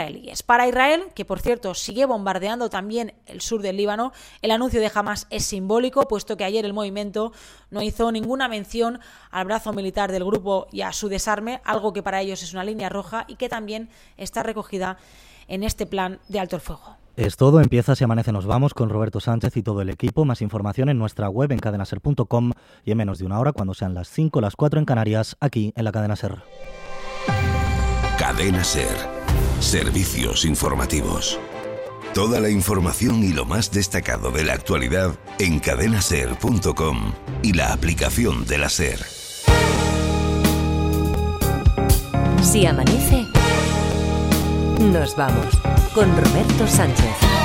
israelíes. Para Israel, que por cierto sigue bombardeando también el sur del Líbano, el anuncio de Hamas es simbólico, puesto que ayer el movimiento no hizo ninguna mención al brazo militar del grupo y a su desarme, algo que para ellos es una línea roja y que también está recogida en este plan de alto el fuego. Es todo, empieza Si Amanece Nos Vamos con Roberto Sánchez y todo el equipo. Más información en nuestra web en cadenaser.com y en menos de una hora, cuando sean las 5, las 4 en Canarias, aquí en la Cadena Ser. Cadena Ser. Servicios informativos. Toda la información y lo más destacado de la actualidad en cadenaser.com y la aplicación de la Ser. Si amanece, nos vamos con Roberto Sánchez.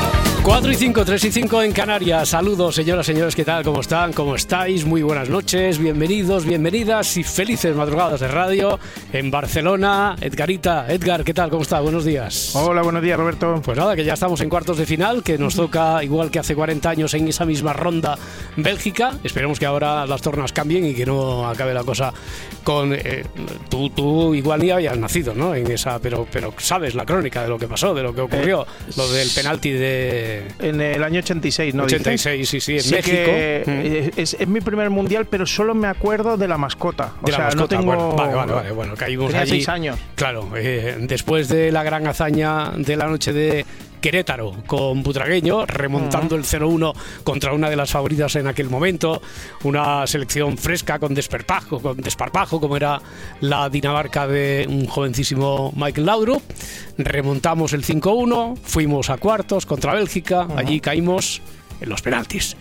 4 y 5, 3 y 5 en Canarias. Saludos, señoras, señores, ¿qué tal? ¿Cómo están? ¿Cómo estáis? Muy buenas noches, bienvenidos, bienvenidas y felices madrugadas de radio en Barcelona. Edgar, ¿qué tal? ¿Cómo está? Buenos días. Hola, buenos días, Roberto. Pues nada, que ya estamos en cuartos de final, que nos toca, igual que hace 40 años en esa misma ronda, Bélgica. Esperemos que ahora las tornas cambien y que no acabe la cosa con... Tú igual ni habías nacido, ¿no? En esa, pero sabes la crónica de lo que pasó, de lo que ocurrió, lo del penalti de... En el año 86, ¿no? 86, dices? sí, en sí, México. Es mi primer mundial, pero solo me acuerdo de la mascota. De la mascota, no tengo... Vale, bueno, caímos tenía allí. 6 años. Claro, después de la gran hazaña de la noche de Querétaro con Butragueño, remontando el 0-1 contra una de las favoritas en aquel momento, una selección fresca con desparpajo, como era la Dinamarca de un jovencísimo Michael Laudrup. Remontamos el 5-1, fuimos a cuartos contra Bélgica, allí caímos en los penaltis.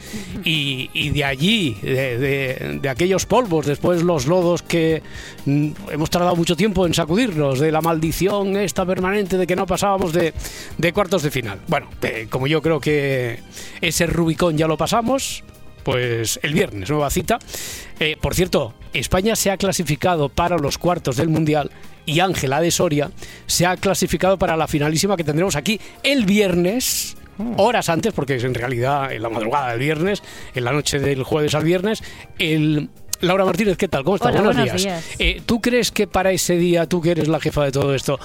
Y de allí, de aquellos polvos, después los lodos que hemos tardado mucho tiempo en sacudirnos, de la maldición esta permanente de que no pasábamos de cuartos de final. Bueno, como yo creo que ese Rubicón ya lo pasamos, pues el viernes, nueva cita. Por cierto, España se ha clasificado para los cuartos del Mundial y Ángela de Soria se ha clasificado para la finalísima que tendremos aquí el viernes, horas antes, porque es en realidad en la madrugada del viernes, en la noche del jueves al viernes. Laura Martínez, ¿qué tal? ¿Cómo estás? Hola, buenos días. ¿Tú crees que para ese día, tú que eres la jefa de todo esto,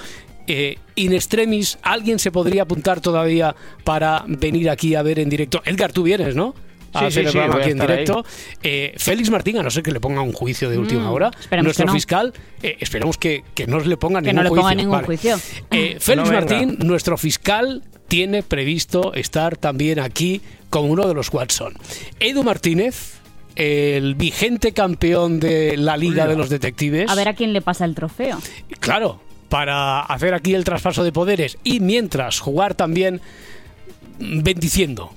in extremis, alguien se podría apuntar todavía para venir aquí a ver en directo? Edgar, tú vienes, ¿no? Sí, aquí en directo. Félix Martín, a no ser que le ponga un juicio de última hora, nuestro fiscal, esperemos que no le ponga ningún juicio. Félix Martín, nuestro fiscal, tiene previsto estar también aquí con uno de los Watson. Edu Martínez, el vigente campeón de la Liga de los Detectives. A ver a quién le pasa el trofeo. Claro, para hacer aquí el traspaso de poderes y mientras jugar también bendiciendo,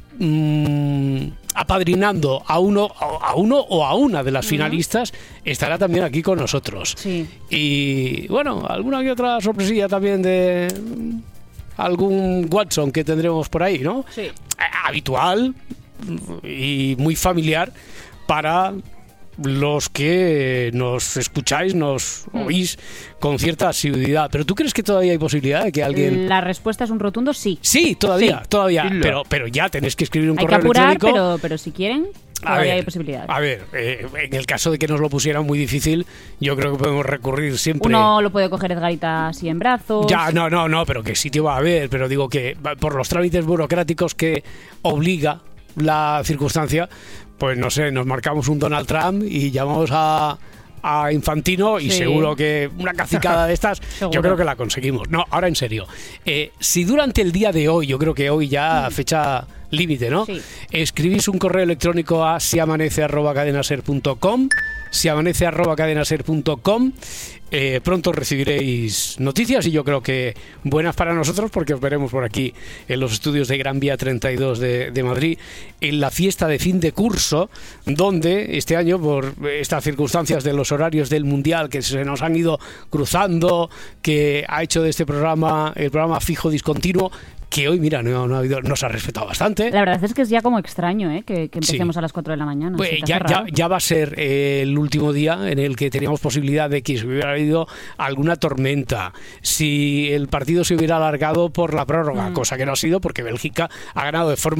apadrinando a uno o a una de las finalistas, estará también aquí con nosotros. Sí. Y bueno, alguna que otra sorpresilla también de algún Watson que tendremos por ahí, ¿no? Sí. Habitual y muy familiar para los que nos escucháis, nos oís con cierta asiduidad. ¿Pero tú crees que todavía hay posibilidad de que alguien...? La respuesta es un rotundo sí. Sí, todavía. Pero ya tenéis que escribir un correo electrónico. Hay que apurar, electrónico. pero si quieren, todavía hay posibilidades. A ver, en el caso de que nos lo pusieran muy difícil, yo creo que podemos recurrir siempre... Uno lo puede coger Edgarita así en brazos... Ya, no, pero qué sitio va a haber. Pero digo que por los trámites burocráticos que obliga la circunstancia, pues no sé, nos marcamos un Donald Trump y llamamos a Infantino y seguro que una cacicada de estas yo creo que la conseguimos. No, ahora en serio, si durante el día de hoy, yo creo que hoy ya fecha límite, ¿no? Sí. Escribís un correo electrónico a siamanece@cadenaser.com, siamanece@cadenaser.com. Pronto recibiréis noticias y yo creo que buenas para nosotros, porque os veremos por aquí en los estudios de Gran Vía 32 de Madrid en la fiesta de fin de curso, donde este año, por estas circunstancias de los horarios del Mundial que se nos han ido cruzando, que ha hecho de este programa el programa fijo discontinuo, que hoy, mira, nos ha respetado bastante. La verdad es que es ya como extraño, que empecemos a las 4 de la mañana. Pues ya va a ser el último día en el que teníamos posibilidad de que se hubiera habido alguna tormenta, si el partido se hubiera alargado por la prórroga, cosa que no ha sido porque Bélgica ha ganado de forma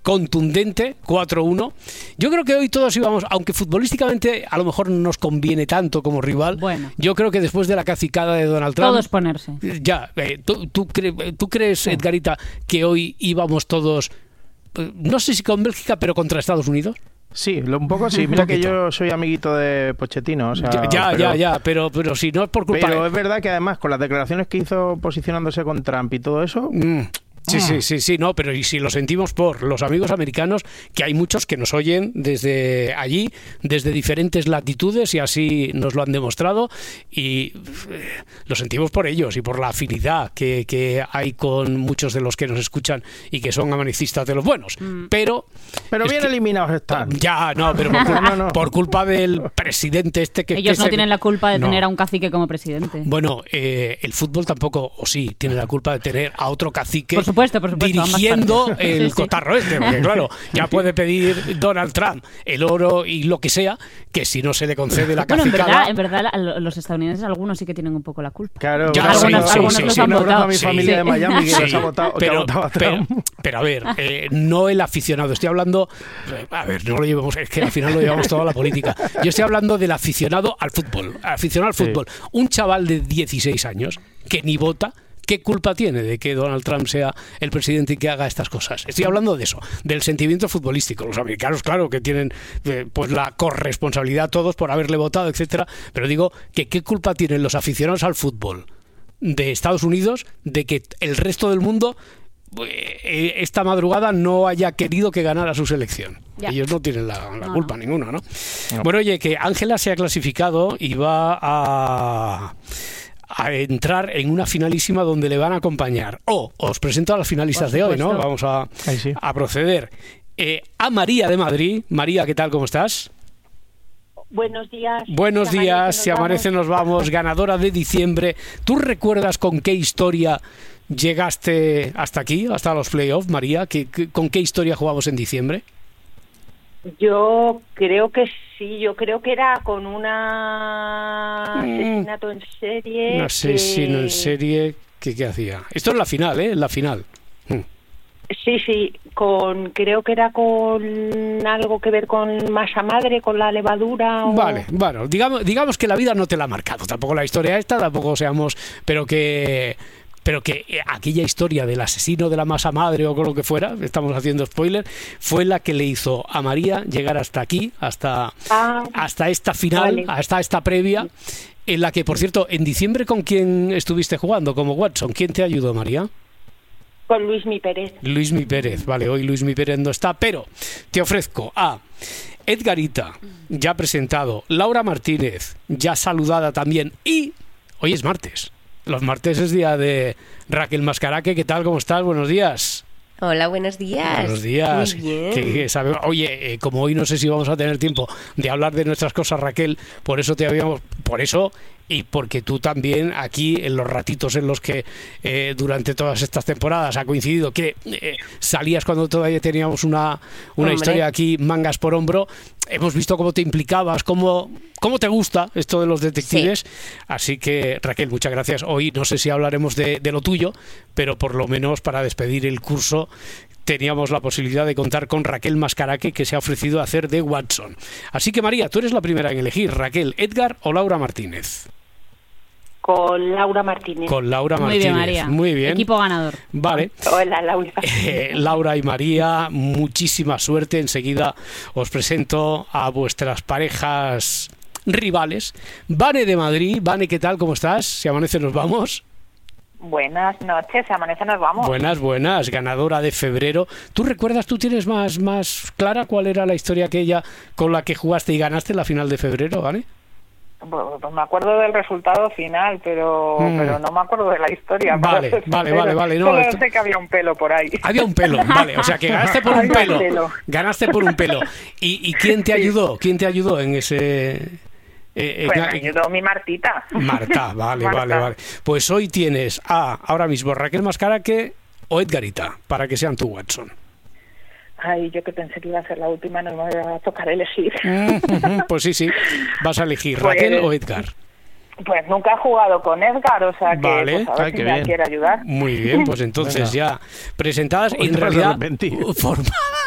contundente, 4-1. Yo creo que hoy todos íbamos, aunque futbolísticamente a lo mejor no nos conviene tanto como rival, yo creo que después de la cacicada de Donald Trump... Todos ponerse. Ya, ¿tú crees, Edgarita, que hoy íbamos todos, no sé si con Bélgica, pero contra Estados Unidos? Sí, un poco sí. Mira que yo soy amiguito de Pochettino. O sea, pero si no es por culpa... Pero es verdad que además con las declaraciones que hizo posicionándose con Trump y todo eso... Sí, no, pero y si lo sentimos por los amigos americanos, que hay muchos que nos oyen desde allí, desde diferentes latitudes, y así nos lo han demostrado, y lo sentimos por ellos y por la afinidad que hay con muchos de los que nos escuchan y que son amanicistas de los buenos. Pero bien eliminados están. Ya, no, pero por culpa del presidente que... Ellos no tienen la culpa de tener a un cacique como presidente. Bueno, el fútbol tampoco, o sí, tiene la culpa de tener a otro cacique... Por supuesto, dirigiendo el cotarro porque claro, ya puede pedir Donald Trump el oro y lo que sea, que si no se le concede la cacicada... En verdad, los estadounidenses algunos sí que tienen un poco la culpa. Claro, algunos los han votado. Mi familia de Miami que los ha votado, pero a ver, no el aficionado, estoy hablando, a ver, no lo llevemos, es que al final lo llevamos toda la política. Yo estoy hablando del aficionado al fútbol, un chaval de 16 años que ni vota. ¿Qué culpa tiene de que Donald Trump sea el presidente y que haga estas cosas? Estoy hablando de eso, del sentimiento futbolístico. Los americanos, claro, que tienen pues la corresponsabilidad todos por haberle votado, etcétera. Pero digo que ¿qué culpa tienen los aficionados al fútbol de Estados Unidos de que el resto del mundo esta madrugada no haya querido que ganara su selección? Ya. Ellos no tienen la culpa ninguna, ¿no? Bueno, oye, que Ángela se ha clasificado y va a entrar en una finalísima donde le van a acompañar. Os presento a las finalistas de hoy, ¿no? Vamos a proceder. A María de Madrid. María, ¿qué tal? ¿Cómo estás? Buenos días. Buenos días. Si amanece nos vamos. Ganadora de diciembre. ¿Tú recuerdas con qué historia llegaste hasta aquí, hasta los playoffs, María? ¿Con qué historia jugamos en diciembre? Yo creo que sí, yo creo que era con asesinato en serie. Un asesino en serie, ¿qué hacía? Esto es la final, ¿eh? La final. Sí, creo que era con algo que ver con masa madre, con la levadura. Vale, bueno, digamos que la vida no te la ha marcado, tampoco la historia esta, tampoco seamos, pero que aquella historia del asesino de la masa madre o con lo que fuera, estamos haciendo spoiler, fue la que le hizo a María llegar hasta aquí, hasta esta final, vale, hasta esta previa, en la que, por cierto, en diciembre, ¿con quién estuviste jugando como Watson? ¿Quién te ayudó, María? Con Luismi Pérez. Luismi Pérez, vale, hoy Luismi Pérez no está, pero te ofrezco a Edgarita, ya presentado, Laura Martínez, ya saludada también, y hoy es martes. Los martes es día de Raquel Mascaraque. ¿Qué tal? ¿Cómo estás? Buenos días. Hola, buenos días. Buenos días. Muy bien. Oye, como hoy no sé si vamos a tener tiempo de hablar de nuestras cosas, Raquel, por eso y porque tú también aquí en los ratitos en los que durante todas estas temporadas ha coincidido que salías cuando todavía teníamos una historia aquí mangas por hombro, hemos visto cómo te implicabas, cómo te gusta esto de los detectives, sí. Así que Raquel, muchas gracias. Hoy no sé si hablaremos de lo tuyo, pero por lo menos para despedir el curso teníamos la posibilidad de contar con Raquel Mascaraque, que se ha ofrecido a hacer de Watson. Así que María, tú eres la primera en elegir, Raquel, Edgar o Laura Martínez. Con Laura Martínez. Con Laura Martínez. Muy bien, María. Muy bien. Equipo ganador. Vale. Hola, Laura. Laura y María, muchísima suerte. Enseguida os presento a vuestras parejas rivales. Vane de Madrid. Vane, ¿qué tal? ¿Cómo estás? Si amanece nos vamos. Buenas noches, si amanece nos vamos. Buenas. Ganadora de febrero. ¿Tú recuerdas, tú tienes más clara cuál era la historia aquella con la que jugaste y ganaste la final de febrero, Vane? Pues me acuerdo del resultado final, pero no me acuerdo de la historia. Vale. No, solo sé que había un pelo por ahí. Había un pelo, vale. O sea, que ganaste por un pelo. Ganaste por un pelo. ¿Y quién te ayudó? ¿Quién te ayudó en ese...? Pues me ayudó mi Martita. Marta, vale. Pues hoy tienes ahora mismo Raquel Mascaraque o Edgarita, para que sean tu Watson. Ay, yo que pensé que iba a ser la última, no me va a tocar elegir. Pues sí, vas a elegir, Raquel o Edgar. Pues nunca he jugado con Edgar, o sea que vale. Pues a ver si me quiere ayudar. Muy bien, pues entonces ya presentadas y en realidad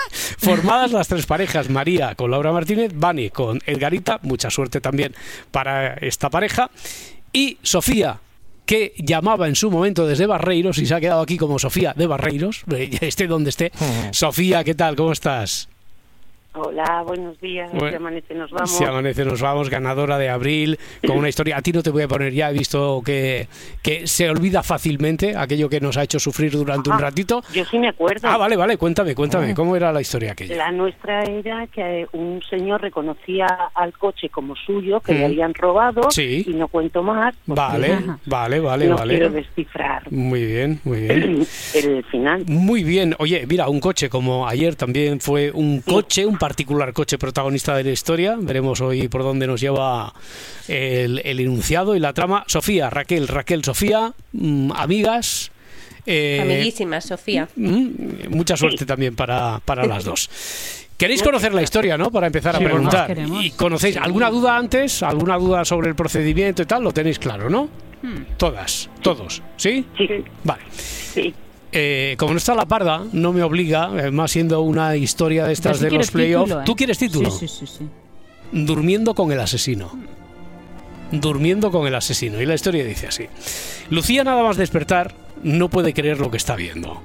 Formadas las 3 parejas, María con Laura Martínez, Vane con Edgarita, mucha suerte también para esta pareja, y Sofía, que llamaba en su momento desde Barreiros y se ha quedado aquí como Sofía de Barreiros, esté donde esté. Sofía, ¿qué tal? ¿Cómo estás? Hola, buenos días. Si amanece nos vamos. Si amanece nos vamos, ganadora de abril, con una historia. A ti no te voy a poner ya, he visto que se olvida fácilmente aquello que nos ha hecho sufrir durante un ratito. Yo sí me acuerdo. Vale, cuéntame, ¿cómo era la historia aquella? La nuestra era que un señor reconocía al coche como suyo, que le habían robado, y no cuento más. Vale. No quiero descifrar. Muy bien. El final. Muy bien. Oye, mira, un coche como ayer también fue un coche, un particular coche protagonista de la historia. Veremos hoy por dónde nos lleva el enunciado y la trama. Sofía, Raquel, Sofía, amigas. Amiguísimas, Sofía. Mucha suerte también para las dos. Queréis conocer la historia, ¿no? Para empezar a preguntar. ¿Y conocéis alguna duda antes? ¿Alguna duda sobre el procedimiento y tal? Lo tenéis claro, ¿no? Todos, ¿sí? Sí. Vale. Sí. Como no está la parda, no me obliga, más siendo una historia de estas de los playoffs. ¿Tú quieres título? Sí. Durmiendo con el asesino. Y la historia dice así. Lucía, nada más despertar, no puede creer lo que está viendo.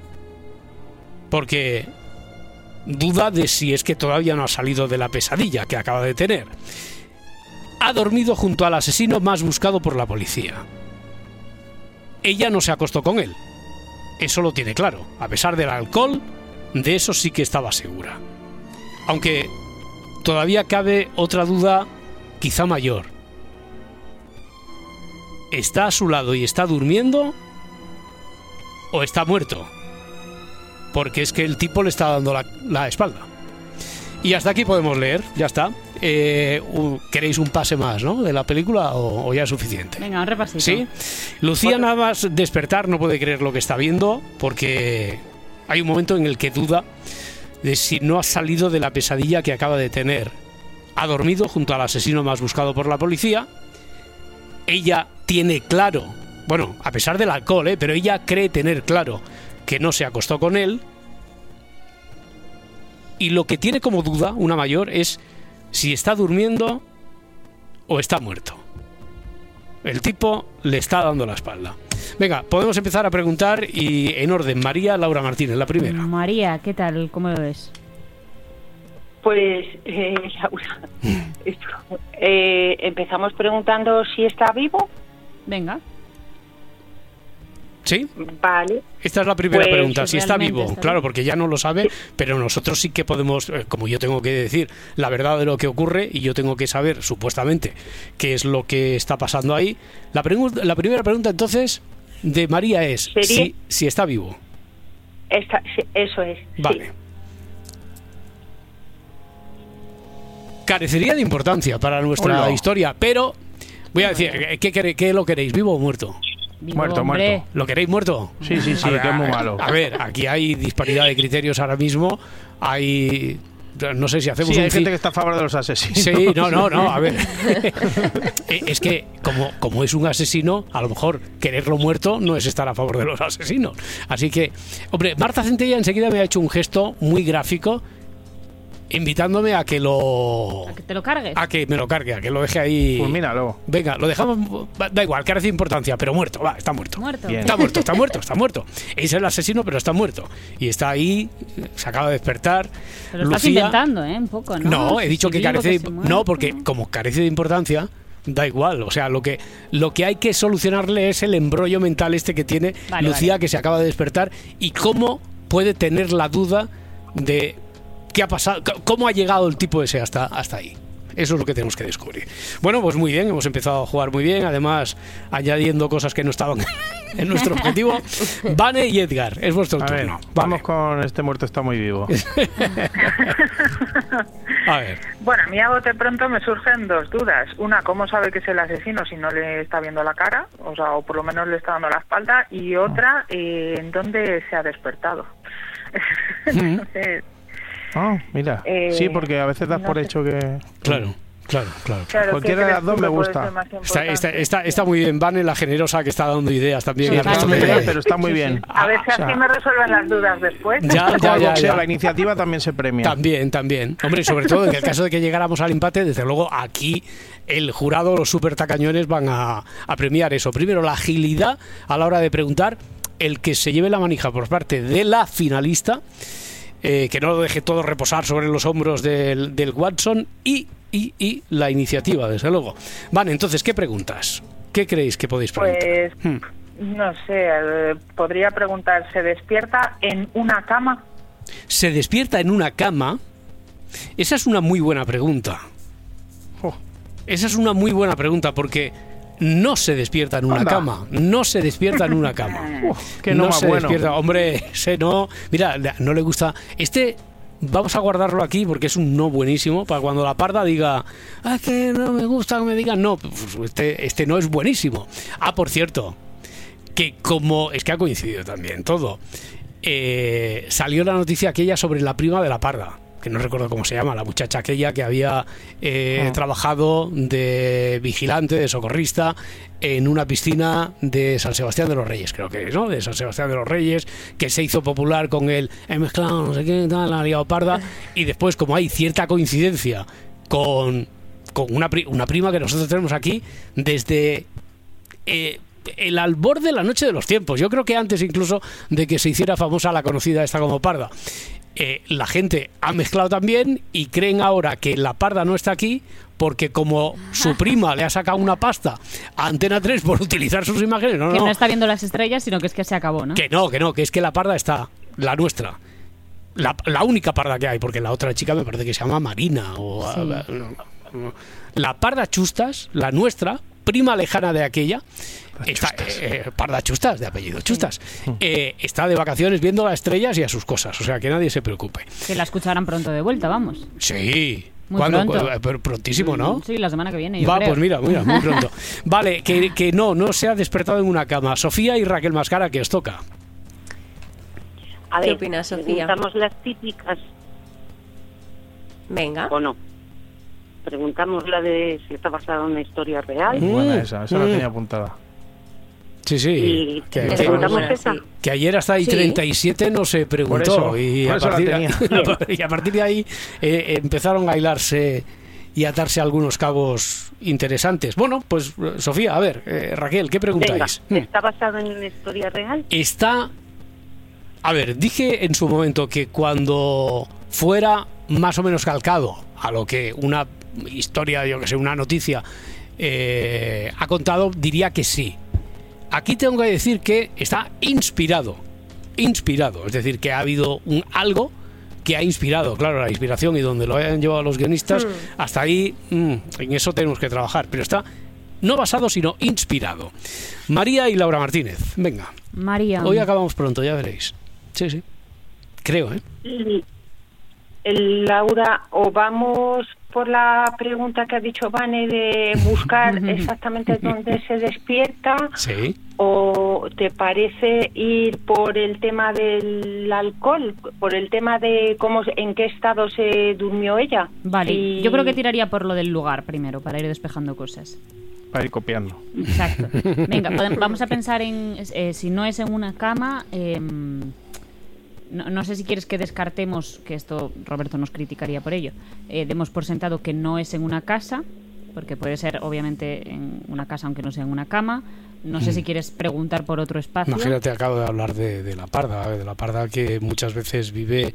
Porque duda de si es que todavía no ha salido de la pesadilla que acaba de tener. Ha dormido junto al asesino más buscado por la policía. Ella no se acostó con él. Eso lo tiene claro. A pesar del alcohol, de eso sí que estaba segura. Aunque todavía cabe otra duda, quizá mayor. ¿Está a su lado y está durmiendo? ¿O está muerto? Porque es que el tipo le está dando la espalda. Y hasta aquí podemos leer, ya está. ¿Queréis un pase más, ¿no? de la película o ya es suficiente? Venga, un repasito. ¿Sí? Lucía nada más despertar no puede creer lo que está viendo porque hay un momento en el que duda de si no ha salido de la pesadilla que acaba de tener. Ha dormido junto al asesino más buscado por la policía. Ella tiene claro, bueno, a pesar del alcohol, pero ella cree tener claro que no se acostó con él. Y lo que tiene como duda, una mayor, es si está durmiendo o está muerto. El tipo le está dando la espalda. Venga, podemos empezar a preguntar y en orden. María, Laura Martínez, la primera. María, ¿qué tal? ¿Cómo lo ves? Pues, Laura, empezamos preguntando si está vivo. Venga. ¿Sí? Vale. Esta es la primera pregunta, si está vivo. Está claro, bien. porque ya no lo sabe, pero nosotros sí que podemos, como yo tengo que decir la verdad de lo que ocurre y yo tengo que saber, supuestamente, qué es lo que está pasando ahí. La primera pregunta, entonces, de María es si está vivo. Eso es. Vale. Sí. Carecería de importancia para nuestra historia, pero voy a decir, ¿qué lo queréis, vivo o muerto? Vivo, Muerto. ¿Lo queréis muerto? Sí, que es muy malo. A ver, aquí hay disparidad de criterios ahora mismo. Hay... No sé si hacemos hay gente que está a favor de los asesinos. Sí, no, a ver. Es que como es un asesino, a lo mejor quererlo muerto no es estar a favor de los asesinos. Así que, hombre, Marta Centella enseguida me ha hecho un gesto muy gráfico invitándome a que te lo cargues. A que me lo cargue, a que lo deje ahí. Pues míralo. Venga, lo dejamos. Da igual, carece de importancia, pero muerto. Está muerto. Bien. Está muerto. Es el asesino, pero está muerto. Y está ahí, se acaba de despertar. Pero estás inventando, un poco, ¿no? No, he dicho que carece de... No, porque como carece de importancia, da igual. O sea, lo que hay que solucionarle es el embrollo mental este que tiene Lucía, que se acaba de despertar, y cómo puede tener la duda de qué ha pasado, cómo ha llegado el tipo ese hasta ahí. Eso es lo que tenemos que descubrir. Bueno, pues muy bien, hemos empezado a jugar muy bien, además añadiendo cosas que no estaban en nuestro objetivo. Vane y Edgar, es vuestro turno. Ver, vamos con este muerto está muy vivo. A ver. Bueno, a mí a bote pronto me surgen dos dudas. Una, ¿cómo sabe que es el asesino si no le está viendo la cara? O por lo menos le está dando la espalda. Y otra, ¿en dónde se ha despertado? Entonces... mira. Sí, porque a veces das por hecho que... Claro. Claro. Cualquiera de las dos me gusta. Está muy bien. Vane, la generosa que está dando ideas también. Sí, pero está muy bien. A ver si así me resuelven las dudas después. Ya. La iniciativa también se premia. También. Hombre, sobre todo en el caso de que llegáramos al empate, desde luego aquí el jurado, los súper tacañones, van a premiar eso. Primero, la agilidad a la hora de preguntar, el que se lleve la manija por parte de la finalista, que no lo deje todo reposar sobre los hombros del Watson y la iniciativa, desde luego. Vale, entonces, ¿qué preguntas? ¿Qué creéis que podéis preguntar? Pues, no sé, podría preguntar, ¿se despierta en una cama? ¿Se despierta en una cama? Esa es una muy buena pregunta. Esa es una muy buena pregunta, porque no se despierta en una cama. No se despierta en una cama. Que no se bueno. despierta. Hombre, ese no. Mira, no le gusta. Vamos a guardarlo aquí porque es un no buenísimo para cuando la parda diga, que no me gusta que me digan no. Pues este no es buenísimo. Por cierto, que como es que ha coincidido también todo, salió la noticia aquella sobre la prima de la parda, que no recuerdo cómo se llama, la muchacha aquella que había trabajado de vigilante, de socorrista en una piscina de San Sebastián de los Reyes, creo que es, ¿no? De San Sebastián de los Reyes, que se hizo popular con el mezclado, no sé qué, tal, la liado parda, y después, como hay cierta coincidencia con una prima que nosotros tenemos aquí desde el albor de la noche de los tiempos, yo creo que antes incluso de que se hiciera famosa la conocida esta como parda. La gente ha mezclado también y creen ahora que la parda no está aquí porque como su prima le ha sacado una pasta a Antena 3 por utilizar sus imágenes, no está viendo las estrellas, sino que es que se acabó, ¿no? Que es que la parda está, la nuestra, la única parda que hay, porque la otra chica me parece que se llama Marina la parda Chustas, la nuestra, prima lejana de aquella, parda Chustas, de apellido Chustas, está de vacaciones viendo las estrellas y a sus cosas, o sea que nadie se preocupe. Que la escucharán pronto de vuelta, vamos. Sí. ¿Cuándo? Prontísimo, ¿no? Sí, la semana que viene, yo creo. Pues mira, muy pronto. Vale, que no se ha despertado en una cama. Sofía y Raquel Mascara, que os toca. A ver, ¿qué opinas, Sofía? Preguntamos las típicas. Venga. ¿O no? Preguntamos la de si está basada en una historia real. Buena esa la tenía apuntada. Sí. Que ayer hasta ahí 37 no se preguntó. Y a partir de ahí empezaron a hilarse y atarse algunos cabos interesantes. Bueno, pues Sofía, a ver, Raquel, ¿qué preguntáis? Venga, ¿está basado en una historia real? A ver, dije en su momento que cuando fuera más o menos calcado a lo que una historia, yo que sé, una noticia ha contado, diría que sí. Aquí tengo que decir que está inspirado, es decir, que ha habido algo que ha inspirado, claro, la inspiración y donde lo hayan llevado los guionistas, hasta ahí, en eso tenemos que trabajar, pero está no basado, sino inspirado. María y Laura Martínez, venga. María. Hoy acabamos pronto, ya veréis. Sí, creo, Laura, o vamos por la pregunta que ha dicho Vane de buscar exactamente dónde se despierta, sí, o te parece ir por el tema del alcohol, por el tema de en qué estado se durmió ella. Vale, yo creo que tiraría por lo del lugar primero, para ir despejando cosas. Para ir copiando. Exacto. Venga, vamos a pensar en si no es en una cama. No sé si quieres que descartemos, que esto Roberto nos criticaría por ello, demos por sentado que no es en una casa, porque puede ser obviamente en una casa aunque no sea en una cama. No sé si quieres preguntar por otro espacio. Imagínate, acabo de hablar de la parda que muchas veces vive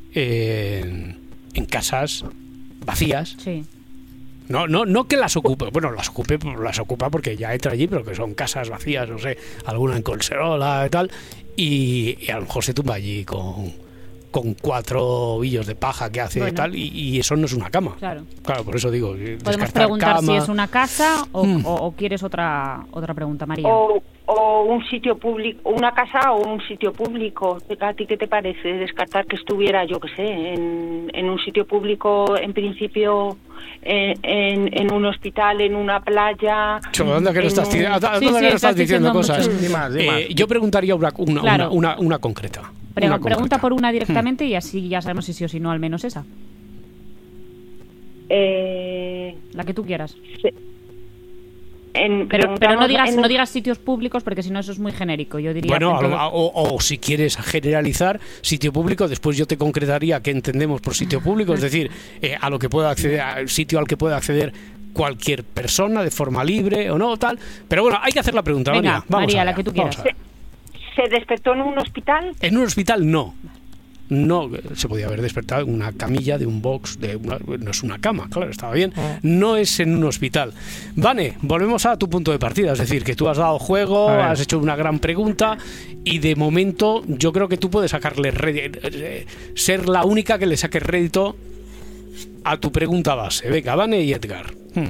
en casas vacías. Sí. No que las ocupe, bueno, las ocupa porque ya entra allí, pero que son casas vacías, no sé, alguna en Collserola y tal, y a lo mejor se tumba allí con 4 ovillos de paja que hace, bueno, y tal, y eso no es una cama. Claro, por eso digo, podemos preguntar si es una casa o quieres otra pregunta, María. O un sitio público, una casa o un sitio público. ¿A ti qué te parece descartar que estuviera, yo qué sé, en un sitio público, en principio en un hospital, en una playa? ¿Dónde que estás diciendo cosas? Yo preguntaría una concreta. Pregunta por una directamente y así ya sabemos si sí o si no, al menos esa. La que tú quieras. Sí. Pero no digas sitios públicos, porque si no eso es muy genérico. Yo diría. Bueno, o si quieres generalizar sitio público, después yo te concretaría qué entendemos por sitio público, es decir, a lo que pueda acceder, al sitio al que pueda acceder cualquier persona de forma libre o no, tal. Pero bueno, hay que hacer la pregunta. Venga, María, la que tú quieras. ¿Se despertó en un hospital? En un hospital no. No, se podía haber despertado en una camilla de un box, no es una cama, claro, estaba bien. No es en un hospital. Vane, volvemos a tu punto de partida, es decir, que tú has dado juego, has hecho una gran pregunta y de momento yo creo que tú puedes sacarle ser la única que le saque rédito a tu pregunta base. Venga, Vane y Edgar.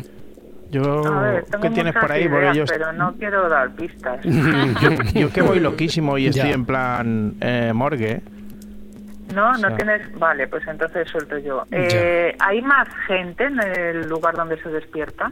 ¿Qué tienes por ahí? Ideas, pero no quiero dar pistas. yo que voy loquísimo y estoy en plan morgue. No tienes... Vale, pues entonces suelto yo. ¿Hay más gente en el lugar donde se despierta?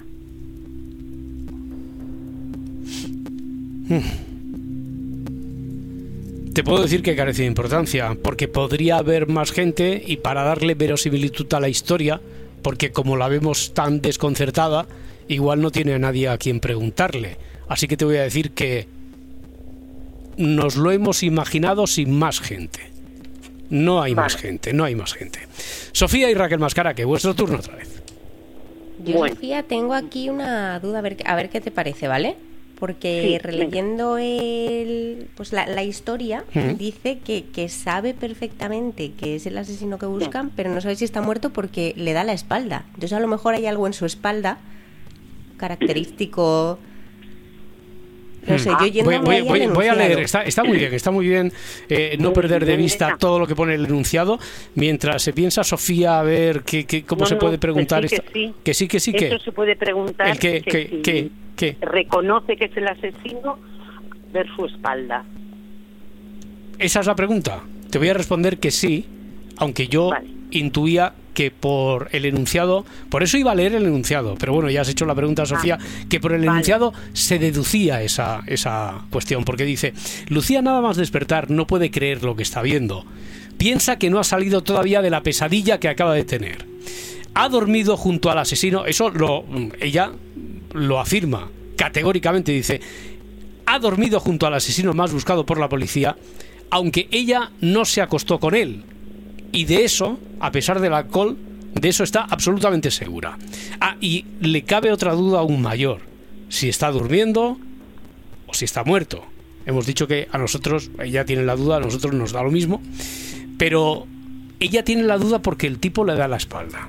Te puedo decir que carece de importancia, porque podría haber más gente y para darle verosimilitud a la historia, porque como la vemos tan desconcertada, igual no tiene a nadie a quien preguntarle. Así que te voy a decir que nos lo hemos imaginado sin más gente. No hay más gente. Sofía y Raquel Mascaraque, vuestro turno otra vez. Yo, Sofía, tengo aquí una duda, a ver qué te parece, ¿vale? Porque releyendo la historia, dice que sabe perfectamente que es el asesino que buscan, pero no sabe si está muerto porque le da la espalda. Entonces a lo mejor hay algo en su espalda característico. No sé, yo voy a leer, está muy bien no perder de vista todo lo que pone el enunciado, mientras se piensa Sofía a ver cómo se puede preguntar que sí. que Esto se puede preguntar. El que reconoce que es el asesino, ver su espalda. Esa es la pregunta. Te voy a responder que sí, aunque yo intuía que por el enunciado, por eso iba a leer el enunciado, pero bueno, ya has hecho la pregunta, Sofía, que por el enunciado se deducía esa cuestión, porque dice: Lucía, nada más despertar, no puede creer lo que está viendo. Piensa que no ha salido todavía de la pesadilla que acaba de tener. Ha dormido junto al asesino, ella lo afirma categóricamente, dice: ha dormido junto al asesino más buscado por la policía, aunque ella no se acostó con él. Y de eso, a pesar del alcohol, de eso está absolutamente segura. Y le cabe otra duda aún mayor: si está durmiendo o si está muerto. Hemos dicho que a nosotros, ella tiene la duda, a nosotros nos da lo mismo, pero ella tiene la duda porque el tipo le da la espalda.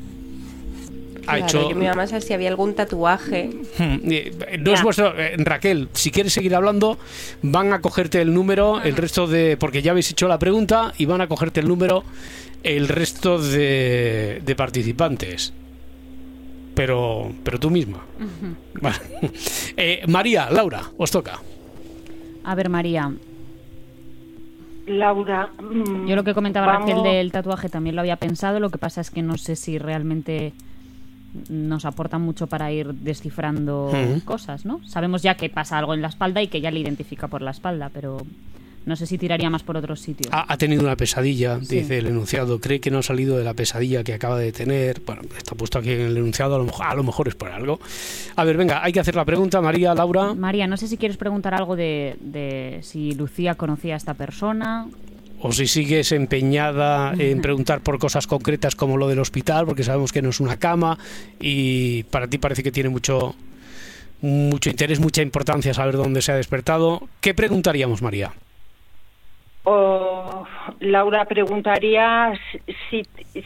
Yo me iba más a si había algún tatuaje. No es vuestro. Raquel, si quieres seguir hablando, van a cogerte el número, el resto de. Porque ya habéis hecho la pregunta y van a cogerte el número el resto de participantes. Pero tú misma. Vale. María, Laura, os toca. A ver, María. Laura. Yo lo que comentaba Raquel del tatuaje también lo había pensado. Lo que pasa es que no sé si realmente nos aporta mucho para ir descifrando cosas, ¿no? Sabemos ya que pasa algo en la espalda y que ya le identifica por la espalda, pero no sé si tiraría más por otros sitios. Ha tenido una pesadilla, dice el enunciado. Cree que no ha salido de la pesadilla que acaba de tener. Bueno, está puesto aquí en el enunciado, a lo mejor es por algo. A ver, venga, hay que hacer la pregunta. María, Laura. María, no sé si quieres preguntar algo de si Lucía conocía a esta persona. O si sigues empeñada en preguntar por cosas concretas como lo del hospital, porque sabemos que no es una cama y para ti parece que tiene mucho interés, mucha importancia saber dónde se ha despertado. ¿Qué preguntaríamos, María? Laura, preguntaría si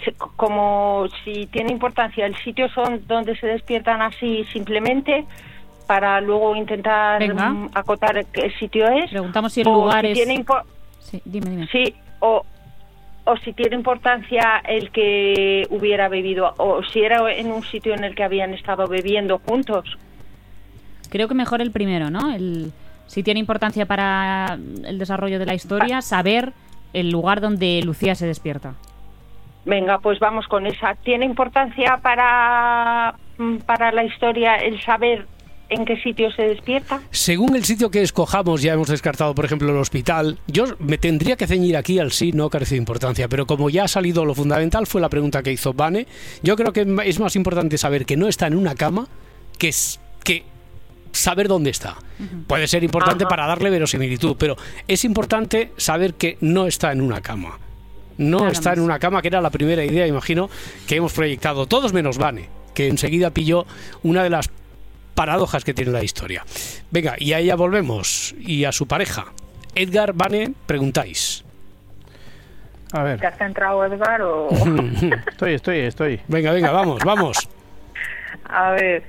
tiene importancia el sitio son donde se despiertan así simplemente, para luego intentar acotar qué sitio es. Preguntamos si el lugar si es... Sí, dime. Sí, o si tiene importancia el que hubiera bebido, o si era en un sitio en el que habían estado bebiendo juntos. Creo que mejor el primero, ¿no? Si tiene importancia para el desarrollo de la historia, saber el lugar donde Lucía se despierta. Venga, pues vamos con esa. ¿Tiene importancia para la historia el saber en qué sitio se despierta? Según el sitio que escojamos, ya hemos descartado, por ejemplo, el hospital. Yo me tendría que ceñir aquí al sí, no carece de importancia, pero como ya ha salido lo fundamental, fue la pregunta que hizo Vane. Yo creo que es más importante saber que no está en una cama que saber dónde está. Puede ser importante para darle verosimilitud, pero es importante saber que no está en una cama. No Nada está más. en una cama, que era la primera idea, imagino, que hemos proyectado. Todos menos Vane, que enseguida pilló una de las paradojas que tiene la historia. Venga, y a ella volvemos, y a su pareja. Edgar, Vane, preguntáis. A ver. ¿Te has centrado, Edgar, o...? Estoy. Venga, vamos. A ver,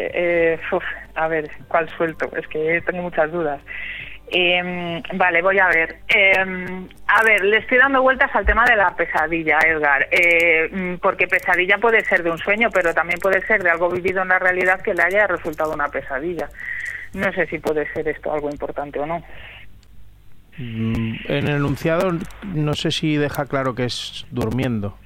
¿cuál suelto? Es que tengo muchas dudas. Vale, voy a ver. Le estoy dando vueltas al tema de la pesadilla, Edgar, porque pesadilla puede ser de un sueño, pero también puede ser de algo vivido en la realidad que le haya resultado una pesadilla. No sé si puede ser esto algo importante o no. En el enunciado no sé si deja claro que es durmiendo.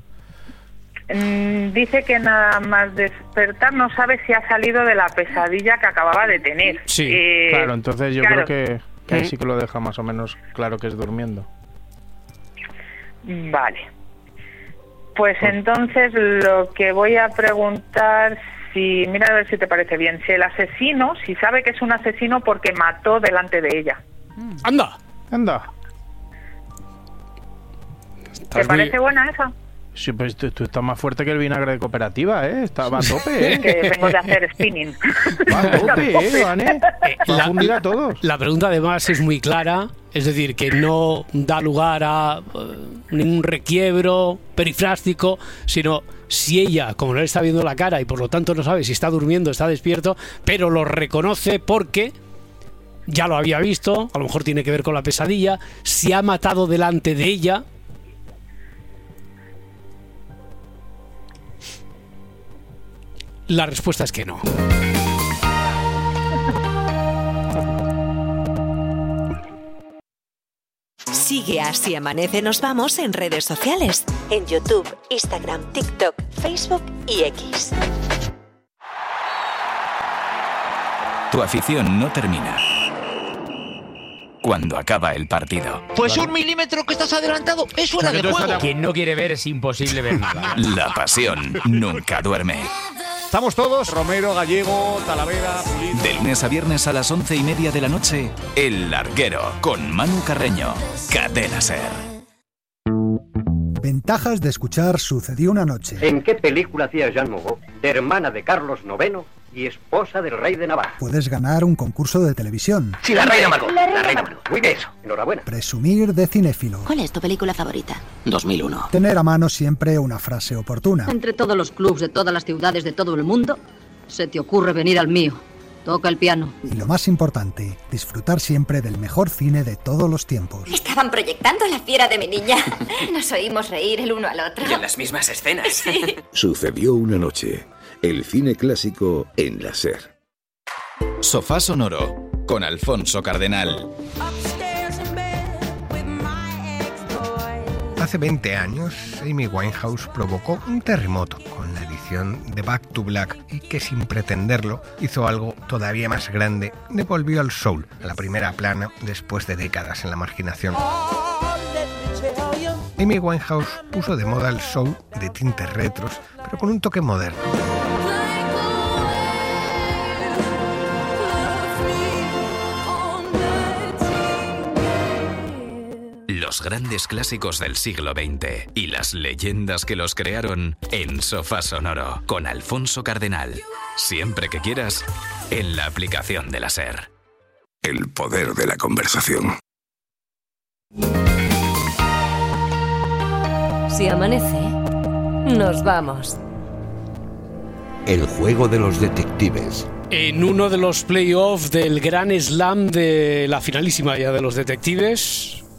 Dice que nada más despertar no sabe si ha salido de la pesadilla que acababa de tener. Sí, claro, entonces yo claro. creo que ahí sí que lo deja más o menos claro que es durmiendo. Vale. Pues entonces lo que voy a preguntar, mira a ver si te parece bien, si el asesino, si sabe que es un asesino porque mató delante de ella. ¡Anda! ¿Te parece buena esa? Sí, pues tú estás más fuerte que el vinagre de cooperativa, ¿eh? Estaba a tope, ¿eh? Que vengo de hacer spinning. Va a tope, Vane. Va a fundir a todos. La pregunta además es muy clara, es decir, que no da lugar a ningún requiebro perifrástico, sino si ella, como no le está viendo la cara y por lo tanto no sabe si está durmiendo o está despierto, pero lo reconoce porque ya lo había visto, a lo mejor tiene que ver con la pesadilla, si ha matado delante de ella. La respuesta es que no. Sigue a Así Amanece Nos Vamos en redes sociales. En YouTube, Instagram, TikTok, Facebook y X. Tu afición no termina cuando acaba el partido. Pues 1 milímetro que estás adelantado es fuera de juego. Quien no quiere ver es imposible ver nada. La pasión nunca duerme. Estamos todos, Romero, Gallego, Talavera, Pulido. De lunes a viernes a las 11:30 de la noche, El Larguero, con Manu Carreño. Cadena SER. Ventajas de escuchar Sucedió una noche. ¿En qué película hacía Jean Moreau, hermana de Carlos IX y esposa del rey de Navarra? Puedes ganar un concurso de televisión. Sí, la reina Margot. La reina Margot. Muy bien, eso. Enhorabuena. Presumir de cinéfilo. ¿Cuál es tu película favorita? 2001. Tener a mano siempre una frase oportuna. Entre todos los clubs de todas las ciudades de todo el mundo, se te ocurre venir al mío. Toca el piano. Y lo más importante, disfrutar siempre del mejor cine de todos los tiempos. Estaban proyectando La fiera de mi niña. Nos oímos reír el uno al otro. Y en las mismas escenas. Sí. Sucedió una noche. El cine clásico en la SER. Sofá Sonoro, con Alfonso Cardenal. Hace 20 años, Amy Winehouse provocó un terremoto con la edición de Back to Black y que sin pretenderlo hizo algo todavía más grande, devolvió al soul a la primera plana después de décadas en la marginación. Amy Winehouse puso de moda el soul de tintes retros, pero con un toque moderno. Los grandes clásicos del siglo XX y las leyendas que los crearon en Sofá Sonoro con Alfonso Cardenal. Siempre que quieras, en la aplicación de la SER. El poder de la conversación. Si amanece, nos vamos. El juego de los detectives. En uno de los playoffs del Gran Slam de la finalísima ya de los detectives,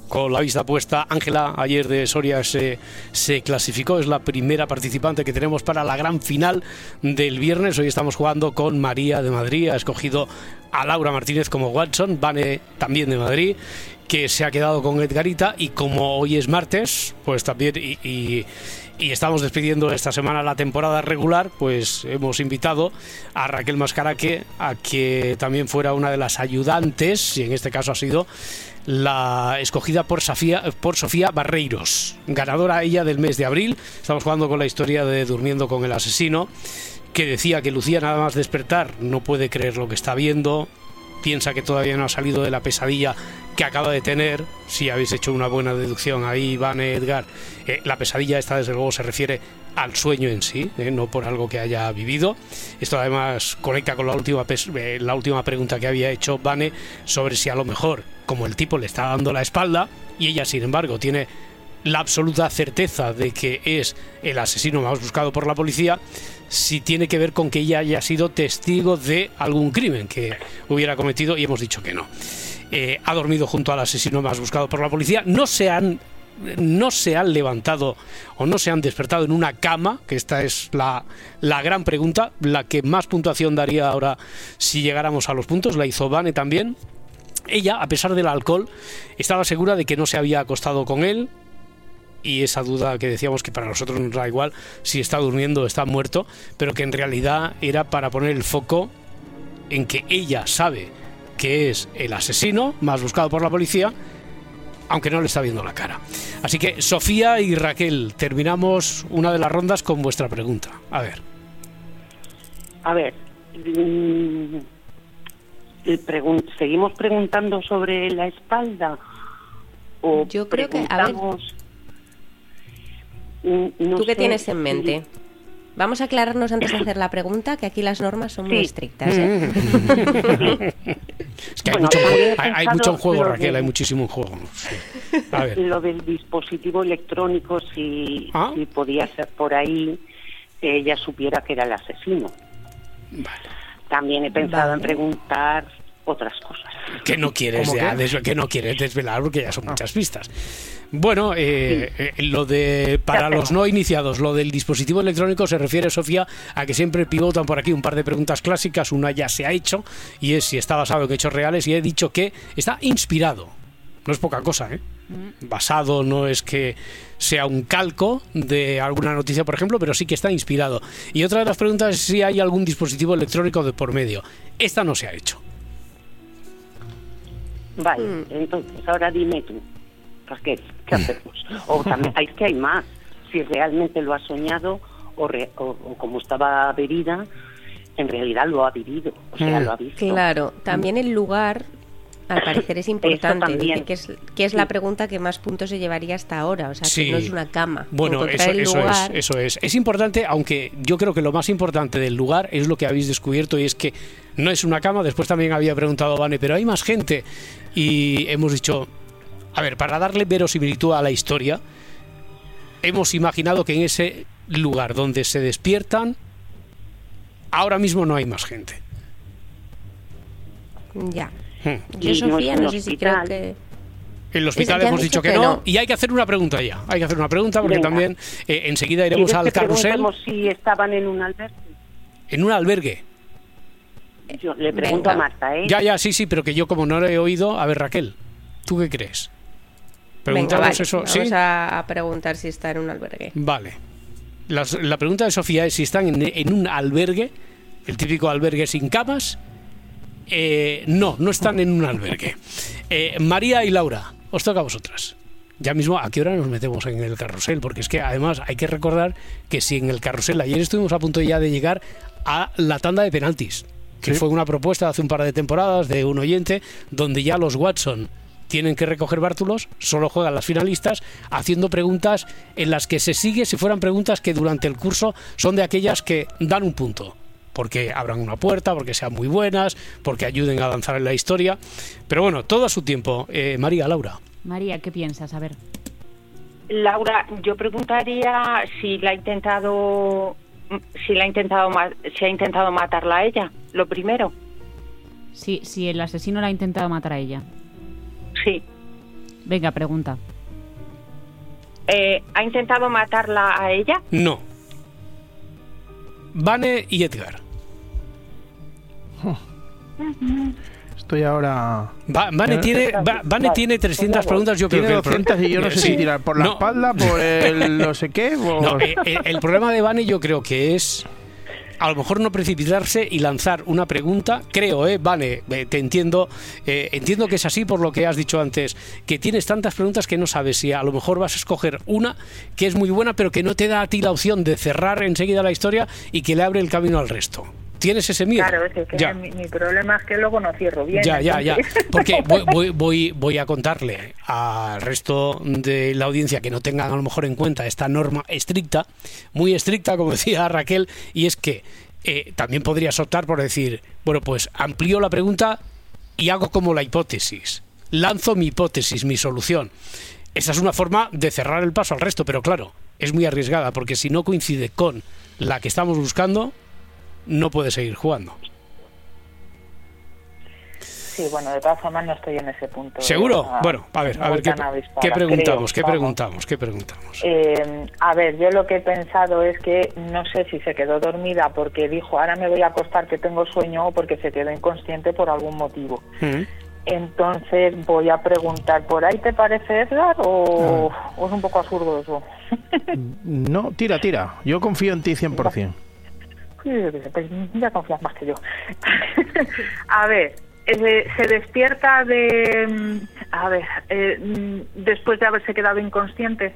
con la vista puesta. Ángela, ayer de Soria se clasificó, es la primera participante que tenemos para la gran final del viernes. Hoy estamos jugando con María de Madrid, ha escogido a Laura Martínez como Watson, Vane también de Madrid, que se ha quedado con Edgarita, y como hoy es martes, pues también y estamos despidiendo esta semana la temporada regular, pues hemos invitado a Raquel Mascaraque a que también fuera una de las ayudantes, y en este caso ha sido la escogida por Sofía Barreiros, ganadora ella del mes de abril. Estamos jugando con la historia de Durmiendo con el asesino, que decía que Lucía, nada más despertar, no puede creer lo que está viendo, piensa que todavía no ha salido de la pesadilla que acaba de tener. Si habéis hecho una buena deducción ahí, Vane, Edgar, la pesadilla esta desde luego se refiere al sueño en sí, no por algo que haya vivido. Esto además conecta con la última pregunta que había hecho Vane sobre si a lo mejor, como el tipo le está dando la espalda y ella sin embargo tiene la absoluta certeza de que es el asesino más buscado por la policía, si tiene que ver con que ella haya sido testigo de algún crimen que hubiera cometido, y hemos dicho que no. Ha dormido junto al asesino más buscado por la policía. No se han levantado o no se han despertado en una cama, que esta es la gran pregunta, la que más puntuación daría ahora si llegáramos a los puntos. La hizo Vane también. Ella, a pesar del alcohol, estaba segura de que no se había acostado con él, y esa duda que decíamos que para nosotros nos da igual si está durmiendo o está muerto, pero que en realidad era para poner el foco en que ella sabe que es el asesino más buscado por la policía, aunque no le está viendo la cara. Así que Sofía y Raquel, terminamos una de las rondas con vuestra pregunta. A ver, ¿seguimos preguntando sobre la espalda? ¿O yo creo que, a ver, ¿tú qué tienes en mente? Vamos a aclararnos antes de hacer la pregunta, que aquí las normas son muy estrictas, ¿eh? Es que hay mucho en juego, Raquel, hay muchísimo en juego. Sí. A ver. Lo del dispositivo electrónico, si podía ser por ahí, que ella supiera que era el asesino. Vale. También he pensado en preguntar otras cosas. Que no quieres desvelar, porque ya son muchas pistas. Bueno, lo de para los no iniciados, lo del dispositivo electrónico se refiere, Sofía, a que siempre pivotan por aquí un par de preguntas clásicas. Una ya se ha hecho y es si está basado en hechos reales, y he dicho que está inspirado. No es poca cosa, ¿eh? Basado no es que sea un calco de alguna noticia, por ejemplo, pero sí que está inspirado. Y otra de las preguntas es si hay algún dispositivo electrónico de por medio. Esta no se ha hecho. Vale, entonces ahora dime tú, Raquel, ¿qué hacemos? O también, es que hay más, si realmente lo ha soñado o como estaba bebida, en realidad lo ha vivido, o sea, lo ha visto. Claro, también el lugar, al parecer, es importante, dice que es la pregunta que más puntos se llevaría hasta ahora, o sea, que no es una cama. Bueno, eso es. Es importante, aunque yo creo que lo más importante del lugar es lo que habéis descubierto, y es que no es una cama. Después también había preguntado a Vane, pero hay más gente, y hemos dicho, a ver, para darle verosimilitud a la historia, hemos imaginado que en ese lugar donde se despiertan, ahora mismo no hay más gente. Ya. Yo, Sofía, no sé si creo que... En el hospital hemos dicho que no, y hay que hacer una pregunta ya. Hay que hacer una pregunta porque también enseguida iremos al carrusel. Si estaban en un albergue. ¿En un albergue? Yo le pregunto a Marta, ¿eh? Ya, sí, pero que yo como no lo he oído... A ver, Raquel, ¿tú qué crees? Preguntamos eso. Vamos a preguntar si está en un albergue. Vale. La pregunta de Sofía es si están en un albergue, el típico albergue sin camas. No están en un albergue. María y Laura, os toca a vosotras. Ya mismo, ¿a qué hora nos metemos en el carrusel? Porque es que además hay que recordar que si en el carrusel ayer estuvimos a punto ya de llegar a la tanda de penaltis, que fue una propuesta hace un par de temporadas de un oyente, donde ya los Watson tienen que recoger bártulos, solo juegan las finalistas, haciendo preguntas en las que se sigue si fueran preguntas que durante el curso son de aquellas que dan un punto, porque abran una puerta, porque sean muy buenas, porque ayuden a avanzar en la historia. Pero bueno, todo a su tiempo. María, Laura. María, ¿qué piensas? A ver. Laura, yo preguntaría si ha intentado matarla a ella, lo primero. Si el asesino la ha intentado matar a ella. Sí. Venga, pregunta. ¿Ha intentado matarla a ella? No. Vane y Edgar. Estoy ahora... Vane tiene 300 preguntas, yo creo tiene que... 200 y yo no sé si tirar por la espalda, por el no sé qué... Por... No, el problema de Vane yo creo que es... A lo mejor no precipitarse y lanzar una pregunta, creo, Vane, te entiendo, entiendo que es así por lo que has dicho antes, que tienes tantas preguntas que no sabes si a lo mejor vas a escoger una que es muy buena pero que no te da a ti la opción de cerrar enseguida la historia y que le abre el camino al resto. ¿Tienes ese miedo? Claro, es que mi problema es que luego no cierro bien. Ya. Porque voy a contarle al resto de la audiencia que no tengan a lo mejor en cuenta esta norma estricta, muy estricta, como decía Raquel, y es que también podrías optar por decir, bueno, pues amplío la pregunta y hago como la hipótesis. Lanzo mi hipótesis, mi solución. Esa es una forma de cerrar el paso al resto, pero claro, es muy arriesgada, porque si no coincide con la que estamos buscando, no puede seguir jugando. Sí, bueno, de todas formas no estoy en ese punto. ¿Seguro? Bueno, a ver, ¿qué preguntamos? A ver, yo lo que he pensado es que no sé si se quedó dormida porque dijo, ahora me voy a acostar que tengo sueño, o porque se quedó inconsciente por algún motivo. Entonces voy a preguntar, ¿por ahí te parece, Edgar? ¿O es un poco absurdo eso? No, tira. Yo confío en ti 100%. Pues ya confías más que yo. A ver, se despierta después de haberse quedado inconsciente.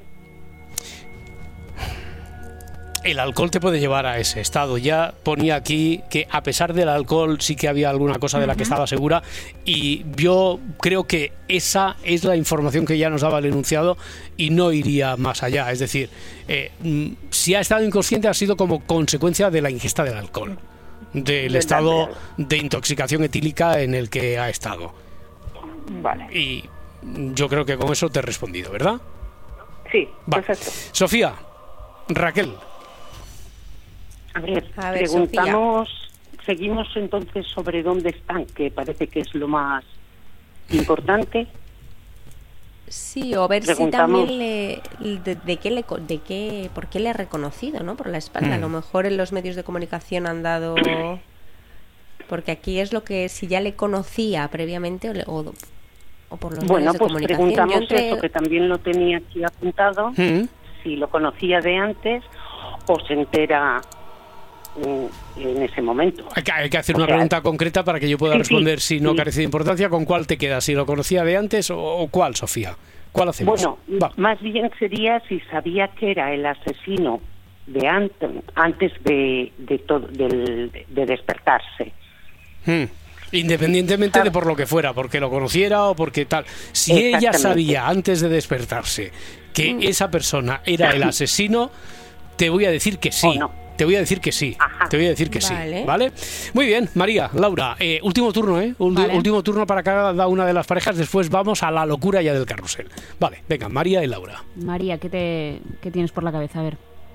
El alcohol te puede llevar a ese estado. Ya ponía aquí que a pesar del alcohol sí que había alguna cosa de la que estaba segura, y yo creo que esa es la información que ya nos daba el enunciado y no iría más allá. Es decir, si ha estado inconsciente ha sido como consecuencia de la ingesta del alcohol, del estado de intoxicación etílica en el que ha estado. Vale. Y yo creo que con eso te he respondido, ¿verdad? Sí, vale. Perfecto. Sofía, Raquel. A ver, preguntamos, Sofía. Seguimos entonces sobre dónde están, que parece que es lo más importante. Sí, o ver si también por qué le ha reconocido, ¿no? Por la espalda. A lo mejor en los medios de comunicación han dado... Porque aquí es lo que, si ya le conocía previamente o por los medios de comunicación. Bueno, pues preguntamos eso, que también lo tenía aquí apuntado, si lo conocía de antes o se entera en ese momento. Hay que hacer una pregunta concreta para que yo pueda responder si no carece de importancia. ¿Con cuál te quedas? ¿Si lo conocía de antes o cuál, Sofía? ¿Cuál hacemos? Bueno, más bien sería si sabía que era el asesino de antes de despertarse. Independientemente de por lo que fuera, porque lo conociera o porque tal. Si ella sabía antes de despertarse que esa persona era el asesino, te voy a decir que sí. Te voy a decir que sí. ¿Vale? Muy bien, María, Laura, último turno, Vale. Último turno para cada una de las parejas, después vamos a la locura ya del carrusel. Vale, venga, María y Laura. María, ¿qué tienes por la cabeza? A ver.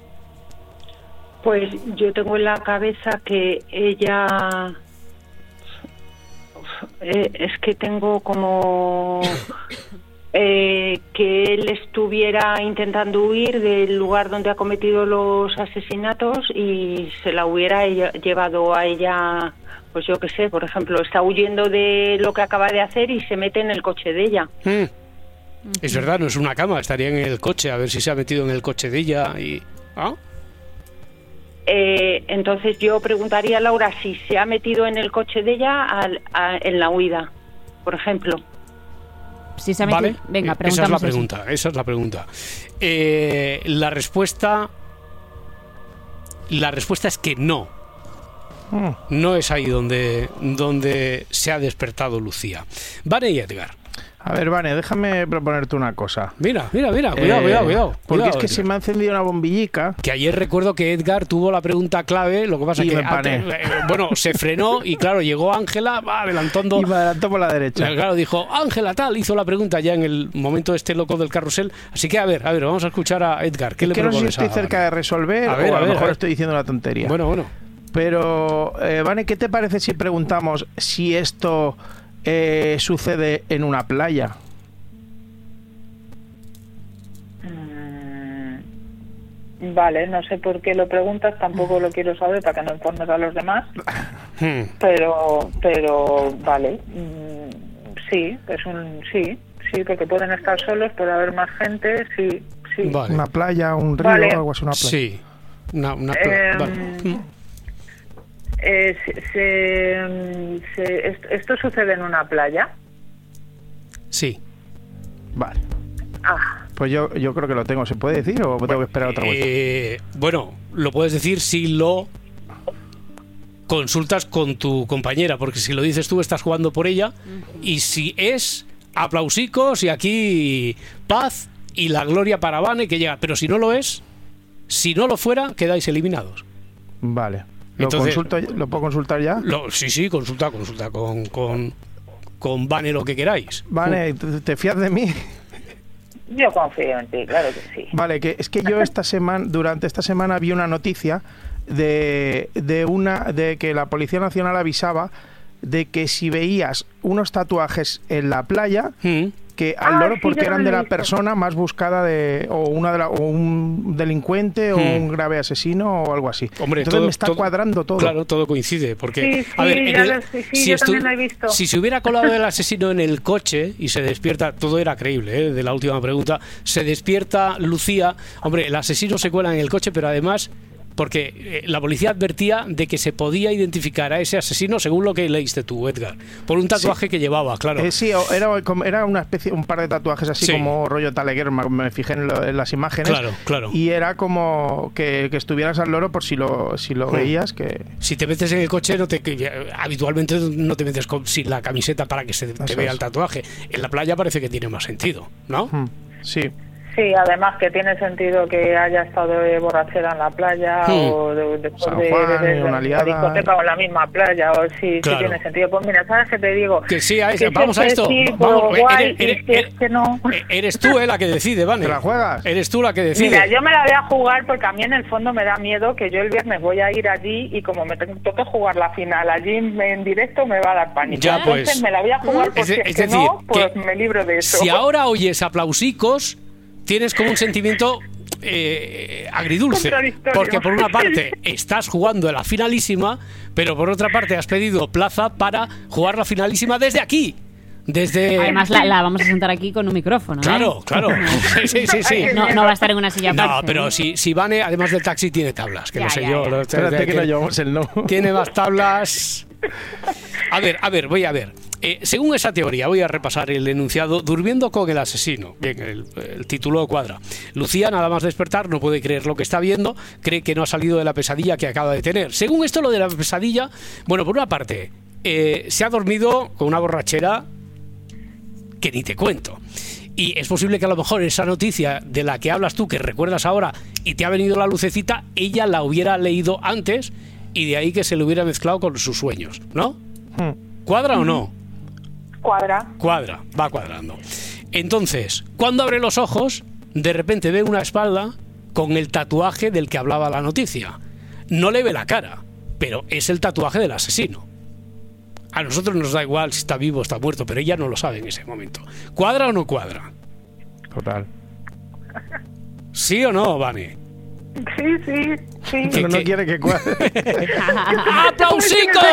Pues yo tengo en la cabeza que ella... es que tengo como... que él estuviera intentando huir del lugar donde ha cometido los asesinatos y se la hubiera llevado a ella, pues yo qué sé, por ejemplo, está huyendo de lo que acaba de hacer y se mete en el coche de ella. Es verdad, no es una cama, estaría en el coche, a ver si se ha metido en el coche de ella y... Entonces yo preguntaría a Laura si se ha metido en el coche de ella en la huida, por ejemplo. Si se ha metido... Vale, venga, esa es la preguntamos pregunta. La respuesta es que no. No es ahí donde se ha despertado Lucía. Vane y Edgar. A ver, Vane, déjame proponerte una cosa. Mira, cuidado. Porque es que se me ha encendido una bombillica. Que ayer recuerdo que Edgar tuvo la pregunta clave, lo que pasa es que se frenó y claro, llegó Ángela adelantando. Y me adelantó por la derecha. Claro, dijo, Ángela tal, hizo la pregunta ya en el momento loco del carrusel. Así que a ver, vamos a escuchar a Edgar. ¿Qué le propones? No sé si estoy cerca de resolver a lo mejor estoy diciendo una tontería. Bueno. Pero, Vane, ¿qué te parece si preguntamos si esto... sucede en una playa? Vale, no sé por qué lo preguntas, tampoco lo quiero saber para que no informes a los demás. Pero vale, sí, sí, porque pueden estar solos, puede haber más gente, sí. Vale. Una playa, un río, algo así, una playa. Sí, una playa. Vale. ¿Esto sucede en una playa? Sí. Vale. Pues yo creo que lo tengo. ¿Se puede decir o tengo que esperar otra vuelta? Bueno, lo puedes decir si lo consultas con tu compañera, porque si lo dices tú estás jugando por ella, y si es aplausicos y aquí paz y la gloria para Vane que llega, pero si no lo es, si no lo fuera, quedáis eliminados. Vale. Entonces, ¿Lo puedo consultar ya? Sí, consulta con Vane lo que queráis. Vane, ¿te fías de mí? Yo confío en ti, claro que sí. Vale, que es que yo durante esta semana vi una noticia de que la Policía Nacional avisaba de que si veías unos tatuajes en la playa, que al loro, porque eran de la persona más buscada o un delincuente o un grave asesino o algo así. Hombre, entonces me está cuadrando todo. Claro, todo coincide, porque sí, a ver, yo también lo he visto. Si se hubiera colado el asesino en el coche y se despierta, todo era creíble, de la última pregunta, se despierta Lucía, hombre, el asesino se cuela en el coche, pero además porque la policía advertía de que se podía identificar a ese asesino, según lo que leíste tú, Edgar, por un tatuaje que llevaba, claro. Sí, era una especie, un par de tatuajes así como rollo Taleguer, me fijé en las imágenes. Claro. Y era como que estuvieras al loro por si lo veías. Que si te metes en el coche, habitualmente no te metes sin la camiseta para que se te vea el tatuaje. En la playa parece que tiene más sentido, ¿no? Sí. Sí, además que tiene sentido que haya estado de borrachera en la playa o después de una discoteca o en la misma playa, o sí tiene sentido. Pues mira, ¿sabes qué te digo? Que sí, vamos a esto. Vamos, eres tú la que decide, Vane. ¿Te la juegas? Eres tú la que decide. Mira, yo me la voy a jugar porque a mí en el fondo me da miedo que yo el viernes voy a ir allí y como me toque jugar la final allí en directo me va a dar pánico. Ya, entonces pues, me la voy a jugar porque es decir, no, pues me libro de eso. Si ahora oyes aplausicos, tienes como un sentimiento agridulce, porque por una parte estás jugando la finalísima, pero por otra parte has pedido plaza para jugar la finalísima desde aquí. Además la vamos a sentar aquí con un micrófono. Claro. Sí. No va a estar en una silla. No, pero si Vane, además del taxi, tiene tablas, que no sé yo. Espérate que no llevamos el no. Tiene más tablas. A ver, voy a ver. Según esa teoría, voy a repasar el enunciado. Durmiendo con el asesino. Bien, el título cuadra. Lucía, nada más despertar, no puede creer lo que está viendo. Cree que no ha salido de la pesadilla que acaba de tener. Según esto, lo de la pesadilla, bueno, por una parte, se ha dormido con una borrachera que ni te cuento. Y es posible que a lo mejor esa noticia de la que hablas tú, que recuerdas ahora, y te ha venido la lucecita, ella la hubiera leído antes y de ahí que se le hubiera mezclado con sus sueños, ¿no? ¿Cuadra o no? Cuadra, va cuadrando. Entonces, cuando abre los ojos, de repente ve una espalda con el tatuaje del que hablaba la noticia. No le ve la cara, pero es el tatuaje del asesino. A nosotros nos da igual si está vivo o está muerto, pero ella no lo sabe en ese momento. ¿Cuadra o no cuadra? Total. ¿Sí o no, Vane? Sí. Pero no quiere que cuadre. ¡Aplausicos!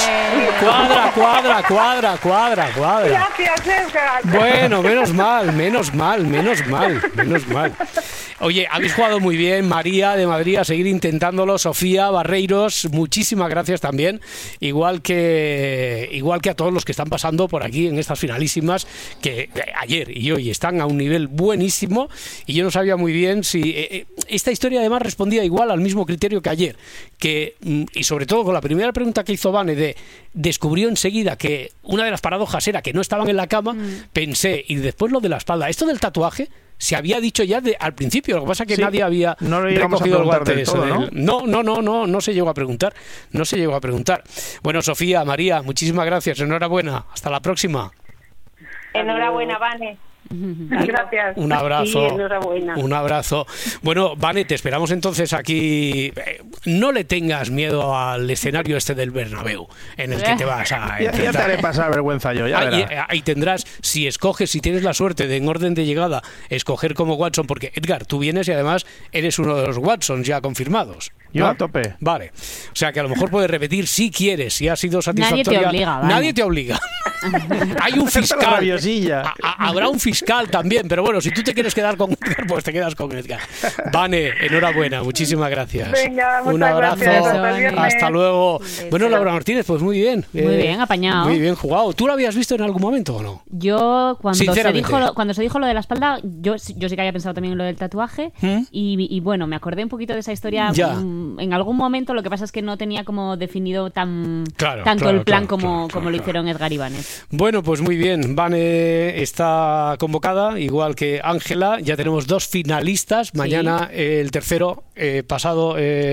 Cuadra. Gracias, Edgar. Bueno, menos mal. Oye, habéis jugado muy bien, María de Madrid, a seguir intentándolo. Sofía Barreiros, muchísimas gracias también. Igual que a todos los que están pasando por aquí en estas finalísimas, que ayer y hoy están a un nivel buenísimo. Y yo no sabía muy bien si esta historia además respondía igual al mismo criterio que ayer, y sobre todo con la primera pregunta que hizo Vane descubrió enseguida que una de las paradojas era que no estaban en la cama. Pensé, y después lo de la espalda, esto del tatuaje se había dicho ya al principio, lo que pasa es que nadie había recogido el guante de eso. No se llegó a preguntar. Bueno, Sofía, María, muchísimas gracias, enhorabuena, hasta la próxima. Enhorabuena, Vane. Gracias. Un abrazo. Sí, enhorabuena. Un abrazo. Bueno, Vane, te esperamos entonces aquí. No le tengas miedo al escenario este del Bernabéu, en el que te vas a ya te haré pasar vergüenza yo, ya verás. Ahí tendrás, si tienes la suerte de en orden de llegada escoger como Watson, porque Edgar, tú vienes y además eres uno de los Watsons ya confirmados. Yo a tope. Vale. O sea que a lo mejor puedes repetir si quieres, si ha sido satisfactoria. Nadie te obliga, ¿vale? Nadie te obliga. Hay un fiscal. Habrá un fiscal también, pero bueno, si tú te quieres quedar con Edgar, pues te quedas con Edgar. Vane, enhorabuena, muchísimas gracias. Venga, muchas un abrazo. Gracias, hasta luego. Bueno, Laura Martínez, pues muy bien. Muy bien, apañado. Muy bien jugado. ¿Tú lo habías visto en algún momento o no? Yo, cuando se dijo lo de la espalda, yo sí que había pensado también en lo del tatuaje. Y bueno, me acordé un poquito de esa historia. En algún momento, lo que pasa es que no tenía como definido tanto el plan como lo hicieron Edgar y Vane. Bueno, pues muy bien. Vane está convocada, igual que Ángela. Ya tenemos 2 finalistas. Mañana el tercero, pasado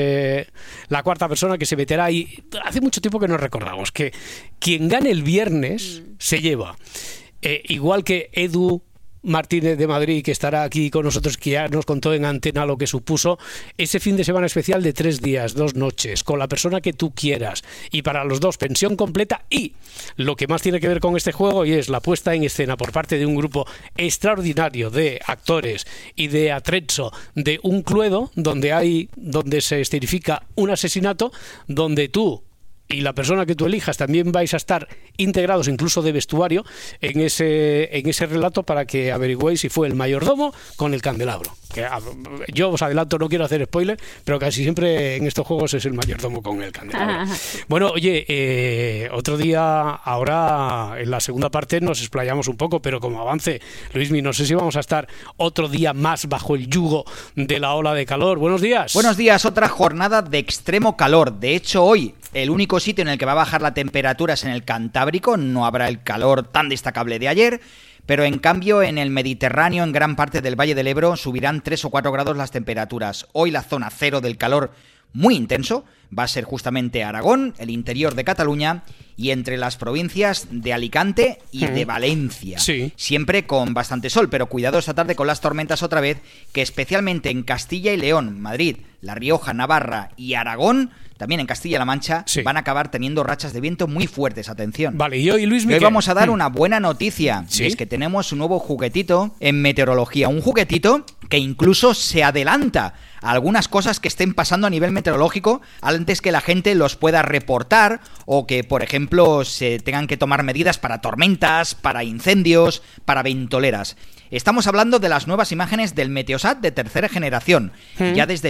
la cuarta persona que se meterá. Y hace mucho tiempo que nos recordamos que quien gane el viernes se lleva. Igual que Edu Martínez de Madrid, que estará aquí con nosotros, que ya nos contó en antena lo que supuso ese fin de semana especial de 3 días, 2 noches, con la persona que tú quieras, y para los 2 pensión completa, y lo que más tiene que ver con este juego, y es la puesta en escena por parte de un grupo extraordinario de actores y de atrezzo de un Cluedo, donde se escenifica un asesinato, donde tú y la persona que tú elijas también vais a estar integrados, incluso de vestuario, en ese relato, para que averigüéis si fue el mayordomo con el candelabro. Que yo os adelanto, no quiero hacer spoiler, pero casi siempre en estos juegos es el mayordomo con el candelabro. Bueno, oye, otro día, ahora en la segunda parte nos explayamos un poco, pero como avance, Luismi, no sé si vamos a estar otro día más bajo el yugo de la ola de calor. Buenos días. Buenos días, otra jornada de extremo calor. De hecho, hoy el único sitio en el que va a bajar la temperatura es en el Cantábrico. No habrá el calor tan destacable de ayer, pero en cambio en el Mediterráneo, en gran parte del Valle del Ebro, subirán 3 o 4 grados las temperaturas. Hoy la zona cero del calor muy intenso va a ser justamente Aragón, el interior de Cataluña y entre las provincias de Alicante y de Valencia. Sí. Siempre con bastante sol, pero cuidado esta tarde con las tormentas otra vez, que especialmente en Castilla y León, Madrid, La Rioja, Navarra y Aragón, también en Castilla-La Mancha, van a acabar teniendo rachas de viento muy fuertes. Atención. Vale, y hoy, Luis Miguel, hoy vamos a dar una buena noticia. ¿Sí? Es que tenemos un nuevo juguetito en meteorología. Un juguetito que incluso se adelanta a algunas cosas que estén pasando a nivel meteorológico antes que la gente los pueda reportar, o que, por ejemplo, se tengan que tomar medidas para tormentas, para incendios, para ventoleras. Estamos hablando de las nuevas imágenes del Meteosat de tercera generación. Ya desde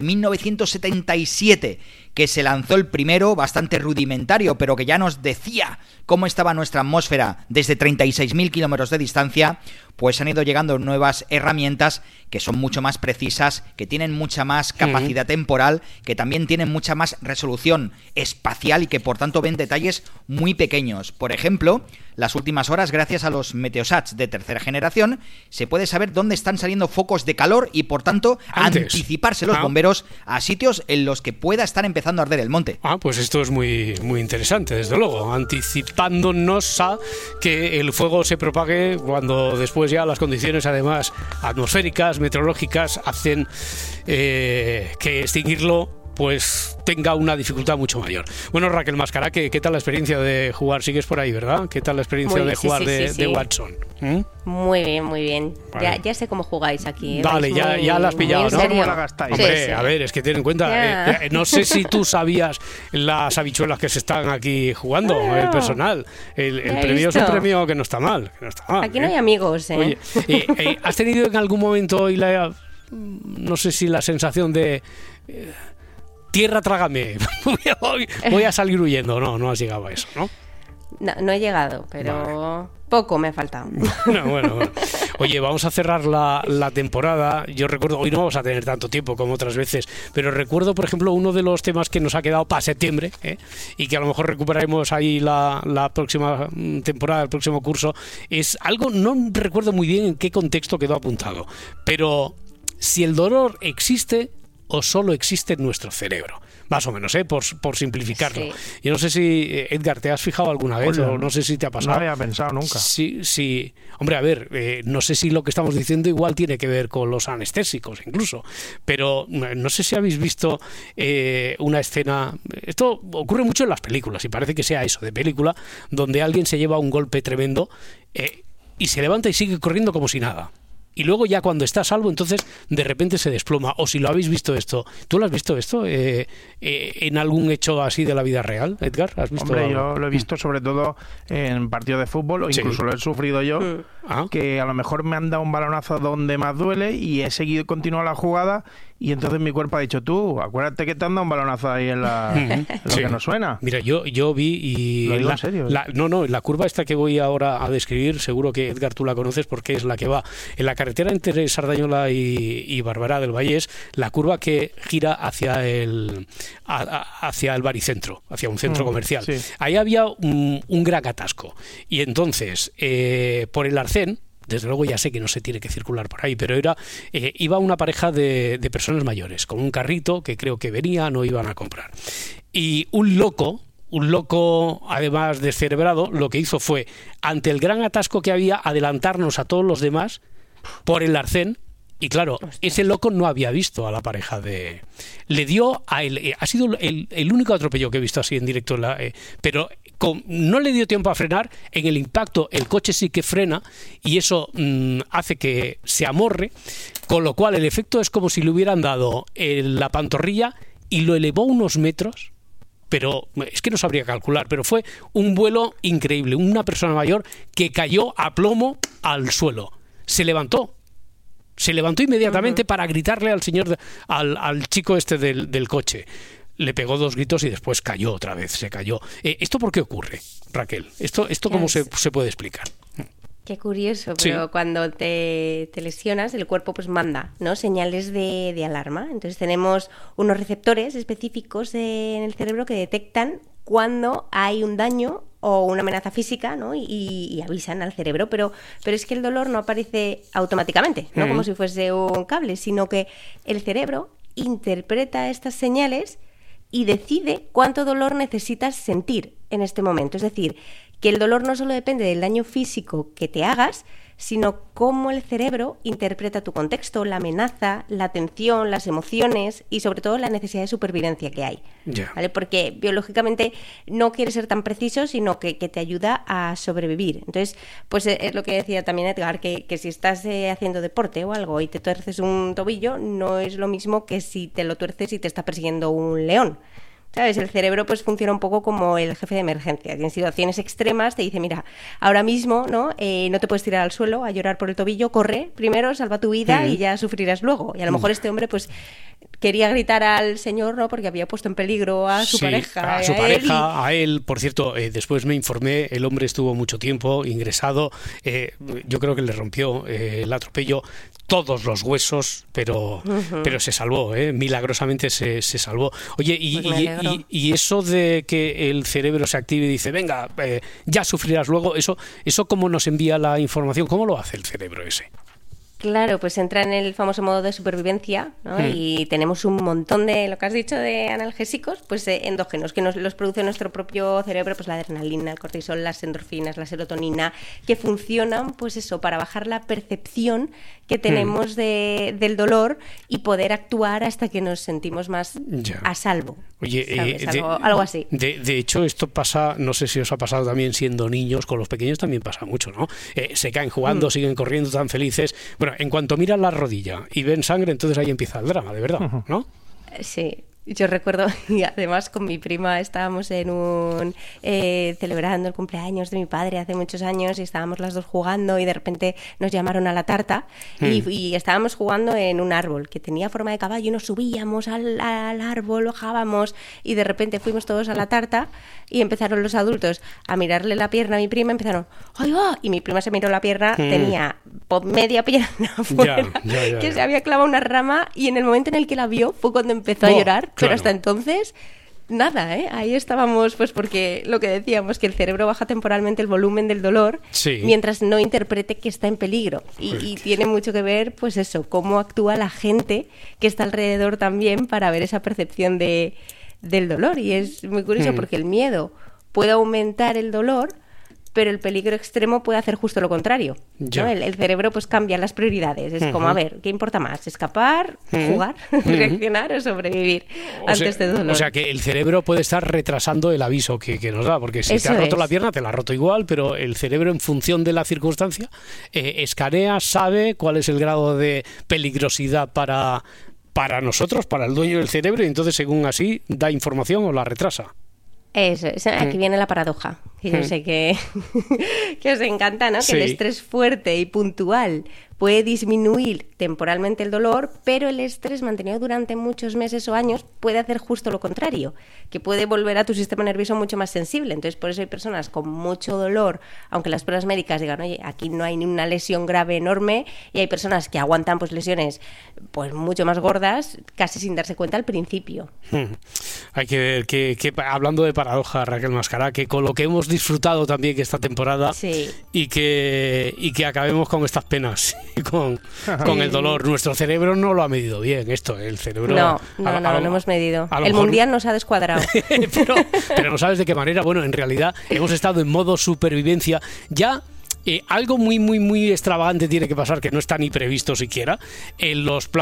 1977 que se lanzó el primero, bastante rudimentario, pero que ya nos decía cómo estaba nuestra atmósfera desde 36.000 kilómetros de distancia. Pues han ido llegando nuevas herramientas que son mucho más precisas, que tienen mucha más capacidad temporal, que también tienen mucha más resolución espacial y que por tanto ven detalles muy pequeños. Por ejemplo, las últimas horas, gracias a los Meteosats de tercera generación, se puede saber dónde están saliendo focos de calor y por tanto anticiparse los bomberos a sitios en los que pueda estar empezando a arder el monte. Pues esto es muy, muy interesante, desde luego, anticipándonos a que el fuego se propague cuando después ya las condiciones además atmosféricas, meteorológicas hacen que extinguirlo pues tenga una dificultad mucho mayor. Bueno, Raquel Mascará, ¿qué tal la experiencia de jugar? Sigues por ahí, ¿verdad? ¿Qué tal la experiencia de jugar de Watson? Muy bien, muy bien. Vale. Ya sé cómo jugáis aquí. Vale, ya la has pillado, ¿no? ¿Cómo la gastáis? Hombre, a ver, es que ten en cuenta, no sé si tú sabías las habichuelas que se están aquí jugando, el personal. El premio es un premio que no está mal. Aquí no hay amigos, ¿eh? Oye, ¿has tenido en algún momento hoy no sé si la sensación de... tierra, trágame, voy a salir huyendo? No has llegado a eso, ¿no? No he llegado, pero poco me ha faltado. Bueno. Oye, vamos a cerrar la temporada. Yo recuerdo, hoy no vamos a tener tanto tiempo como otras veces, pero recuerdo, por ejemplo, uno de los temas que nos ha quedado para septiembre, y que a lo mejor recuperaremos ahí la próxima temporada, el próximo curso, es algo, no recuerdo muy bien en qué contexto quedó apuntado, pero si el dolor existe o solo existe en nuestro cerebro. más o menos, por simplificarlo. Sí. Yo no sé si, Edgar, ¿te has fijado alguna vez? O no sé si te ha pasado. No había pensado nunca. Sí. Hombre, a ver, no sé si lo que estamos diciendo igual tiene que ver con los anestésicos incluso, pero no sé si habéis visto una escena. Esto ocurre mucho en las películas y parece que sea eso, de película, donde alguien se lleva un golpe tremendo y se levanta y sigue corriendo como si nada. Y luego ya cuando está a salvo, entonces de repente se desploma. O si lo habéis visto esto. ¿Tú lo has visto esto en algún hecho así de la vida real, Edgar? ¿Has visto Hombre, algo? yo lo he visto sobre todo en partidos de fútbol, o incluso lo he sufrido yo, que a lo mejor me han dado un balonazo donde más duele y he seguido, continuado la jugada, y entonces mi cuerpo ha dicho, tú, acuérdate que te han dado un balonazo ahí en lo que no suena. Mira, yo vi y... Lo digo en serio. La curva esta que voy ahora a describir, seguro que, Edgar, tú la conoces porque es la que va en la carretera entre Sardañola y Barberá del Vallés, la curva que gira hacia el baricentro, hacia un centro comercial. Sí. Ahí había un gran atasco. Y entonces, por el arcén, desde luego ya sé que no se tiene que circular por ahí, pero iba una pareja de personas mayores, con un carrito que creo que venían o iban a comprar. Y un loco, además descerebrado, lo que hizo fue, ante el gran atasco que había, adelantarnos a todos los demás por el arcén. Y claro, ese loco no había visto a la pareja le dio a él, ha sido el único atropello que he visto así en directo, pero no le dio tiempo a frenar. En el impacto el coche sí que frena y eso hace que se amorre, con lo cual el efecto es como si le hubieran dado la pantorrilla y lo elevó unos metros. Pero es que no sabría calcular, pero fue un vuelo increíble. Una persona mayor que cayó a plomo al suelo. Se levantó inmediatamente para gritarle al señor, al chico este del coche. Le pegó 2 gritos y después cayó otra vez, se cayó. ¿Esto por qué ocurre, Raquel? ¿Esto cómo se puede explicar? Qué curioso, pero cuando te lesionas, el cuerpo pues manda, ¿no?, señales de alarma. Entonces tenemos unos receptores específicos en el cerebro que detectan cuando hay un daño o una amenaza física, ¿no?, y avisan al cerebro, pero es que el dolor no aparece automáticamente, no como si fuese un cable, sino que el cerebro interpreta estas señales y decide cuánto dolor necesitas sentir en este momento. Es decir, que el dolor no solo depende del daño físico que te hagas, sino cómo el cerebro interpreta tu contexto, la amenaza, la tensión, las emociones y sobre todo la necesidad de supervivencia que hay. ¿Vale? Porque biológicamente no quiere ser tan preciso, sino que te ayuda a sobrevivir. Entonces, pues es lo que decía también Edgar, que si estás haciendo deporte o algo y te tuerces un tobillo, no es lo mismo que si te lo tuerces y te está persiguiendo un león. ¿Sabes? El cerebro pues funciona un poco como el jefe de emergencia, que en situaciones extremas te dice, mira, ahora mismo no te puedes tirar al suelo a llorar por el tobillo, corre primero, salva tu vida y ya sufrirás luego. Y a lo mejor este hombre pues quería gritar al señor, ¿no?, porque había puesto en peligro a su pareja. A él. Por cierto, después me informé, el hombre estuvo mucho tiempo ingresado, yo creo que le rompió el atropello todos los huesos, pero se salvó, milagrosamente se salvó. Oye, y eso de que el cerebro se active y dice, venga, ya sufrirás luego, eso ¿cómo nos envía la información? ¿Cómo lo hace el cerebro ese? Claro, pues entra en el famoso modo de supervivencia, ¿no? Y tenemos un montón de, lo que has dicho, de analgésicos, pues endógenos, que los produce nuestro propio cerebro, pues la adrenalina, el cortisol, las endorfinas, la serotonina, que funcionan, pues eso, para bajar la percepción que tenemos del dolor y poder actuar hasta que nos sentimos más a salvo. Oye, algo así. De hecho, esto pasa, no sé si os ha pasado también siendo niños, con los pequeños también pasa mucho, ¿no? Se caen jugando, siguen corriendo tan felices. Bueno, en cuanto miran la rodilla y ven sangre, entonces ahí empieza el drama, de verdad, ¿no? Sí. Yo recuerdo, y además con mi prima estábamos celebrando el cumpleaños de mi padre hace muchos años y estábamos las dos jugando y de repente nos llamaron a la tarta y estábamos jugando en un árbol que tenía forma de caballo y nos subíamos al árbol, bajábamos y de repente fuimos todos a la tarta y empezaron los adultos a mirarle la pierna a mi prima, empezaron, ¡ay va! Y mi prima se miró la pierna, tenía media pierna fuera, que se había clavado una rama y en el momento en el que la vio fue cuando empezó a llorar. Pero hasta entonces, nada, ahí estábamos, pues porque lo que decíamos, que el cerebro baja temporalmente el volumen del dolor mientras no interprete que está en peligro. Y tiene mucho que ver, pues eso, cómo actúa la gente que está alrededor también para ver esa percepción de del dolor. Y es muy curioso porque el miedo puede aumentar el dolor, pero el peligro extremo puede hacer justo lo contrario, ¿no? El cerebro pues cambia las prioridades. Es como, a ver, ¿qué importa más? ¿Escapar, jugar, reaccionar o sobrevivir ante este dolor? O sea, que el cerebro puede estar retrasando el aviso que nos da, porque si te has roto la pierna, te la ha roto igual, pero el cerebro, en función de la circunstancia, escanea, sabe cuál es el grado de peligrosidad para nosotros, para el dueño del cerebro, y entonces, según así, da información o la retrasa. Eso, aquí viene la paradoja. Y yo sé que os encanta, ¿no? Que el estrés fuerte y puntual puede disminuir temporalmente el dolor, pero el estrés mantenido durante muchos meses o años puede hacer justo lo contrario, que puede volver a tu sistema nervioso mucho más sensible. Entonces, por eso hay personas con mucho dolor, aunque las pruebas médicas digan, oye, aquí no hay ni una lesión grave enorme, y hay personas que aguantan pues lesiones pues mucho más gordas, casi sin darse cuenta al principio. Hay que ver que hablando de paradoja, Raquel Mascará, que con lo que hemos disfrutado también que esta temporada y que acabemos con estas penas. Con el dolor. Nuestro cerebro no lo ha medido bien esto, el cerebro... No hemos medido. El mundial nos ha descuadrado. pero no sabes de qué manera. Bueno, en realidad hemos estado en modo supervivencia. Ya algo muy, muy, muy extravagante tiene que pasar, que no está ni previsto siquiera en los planes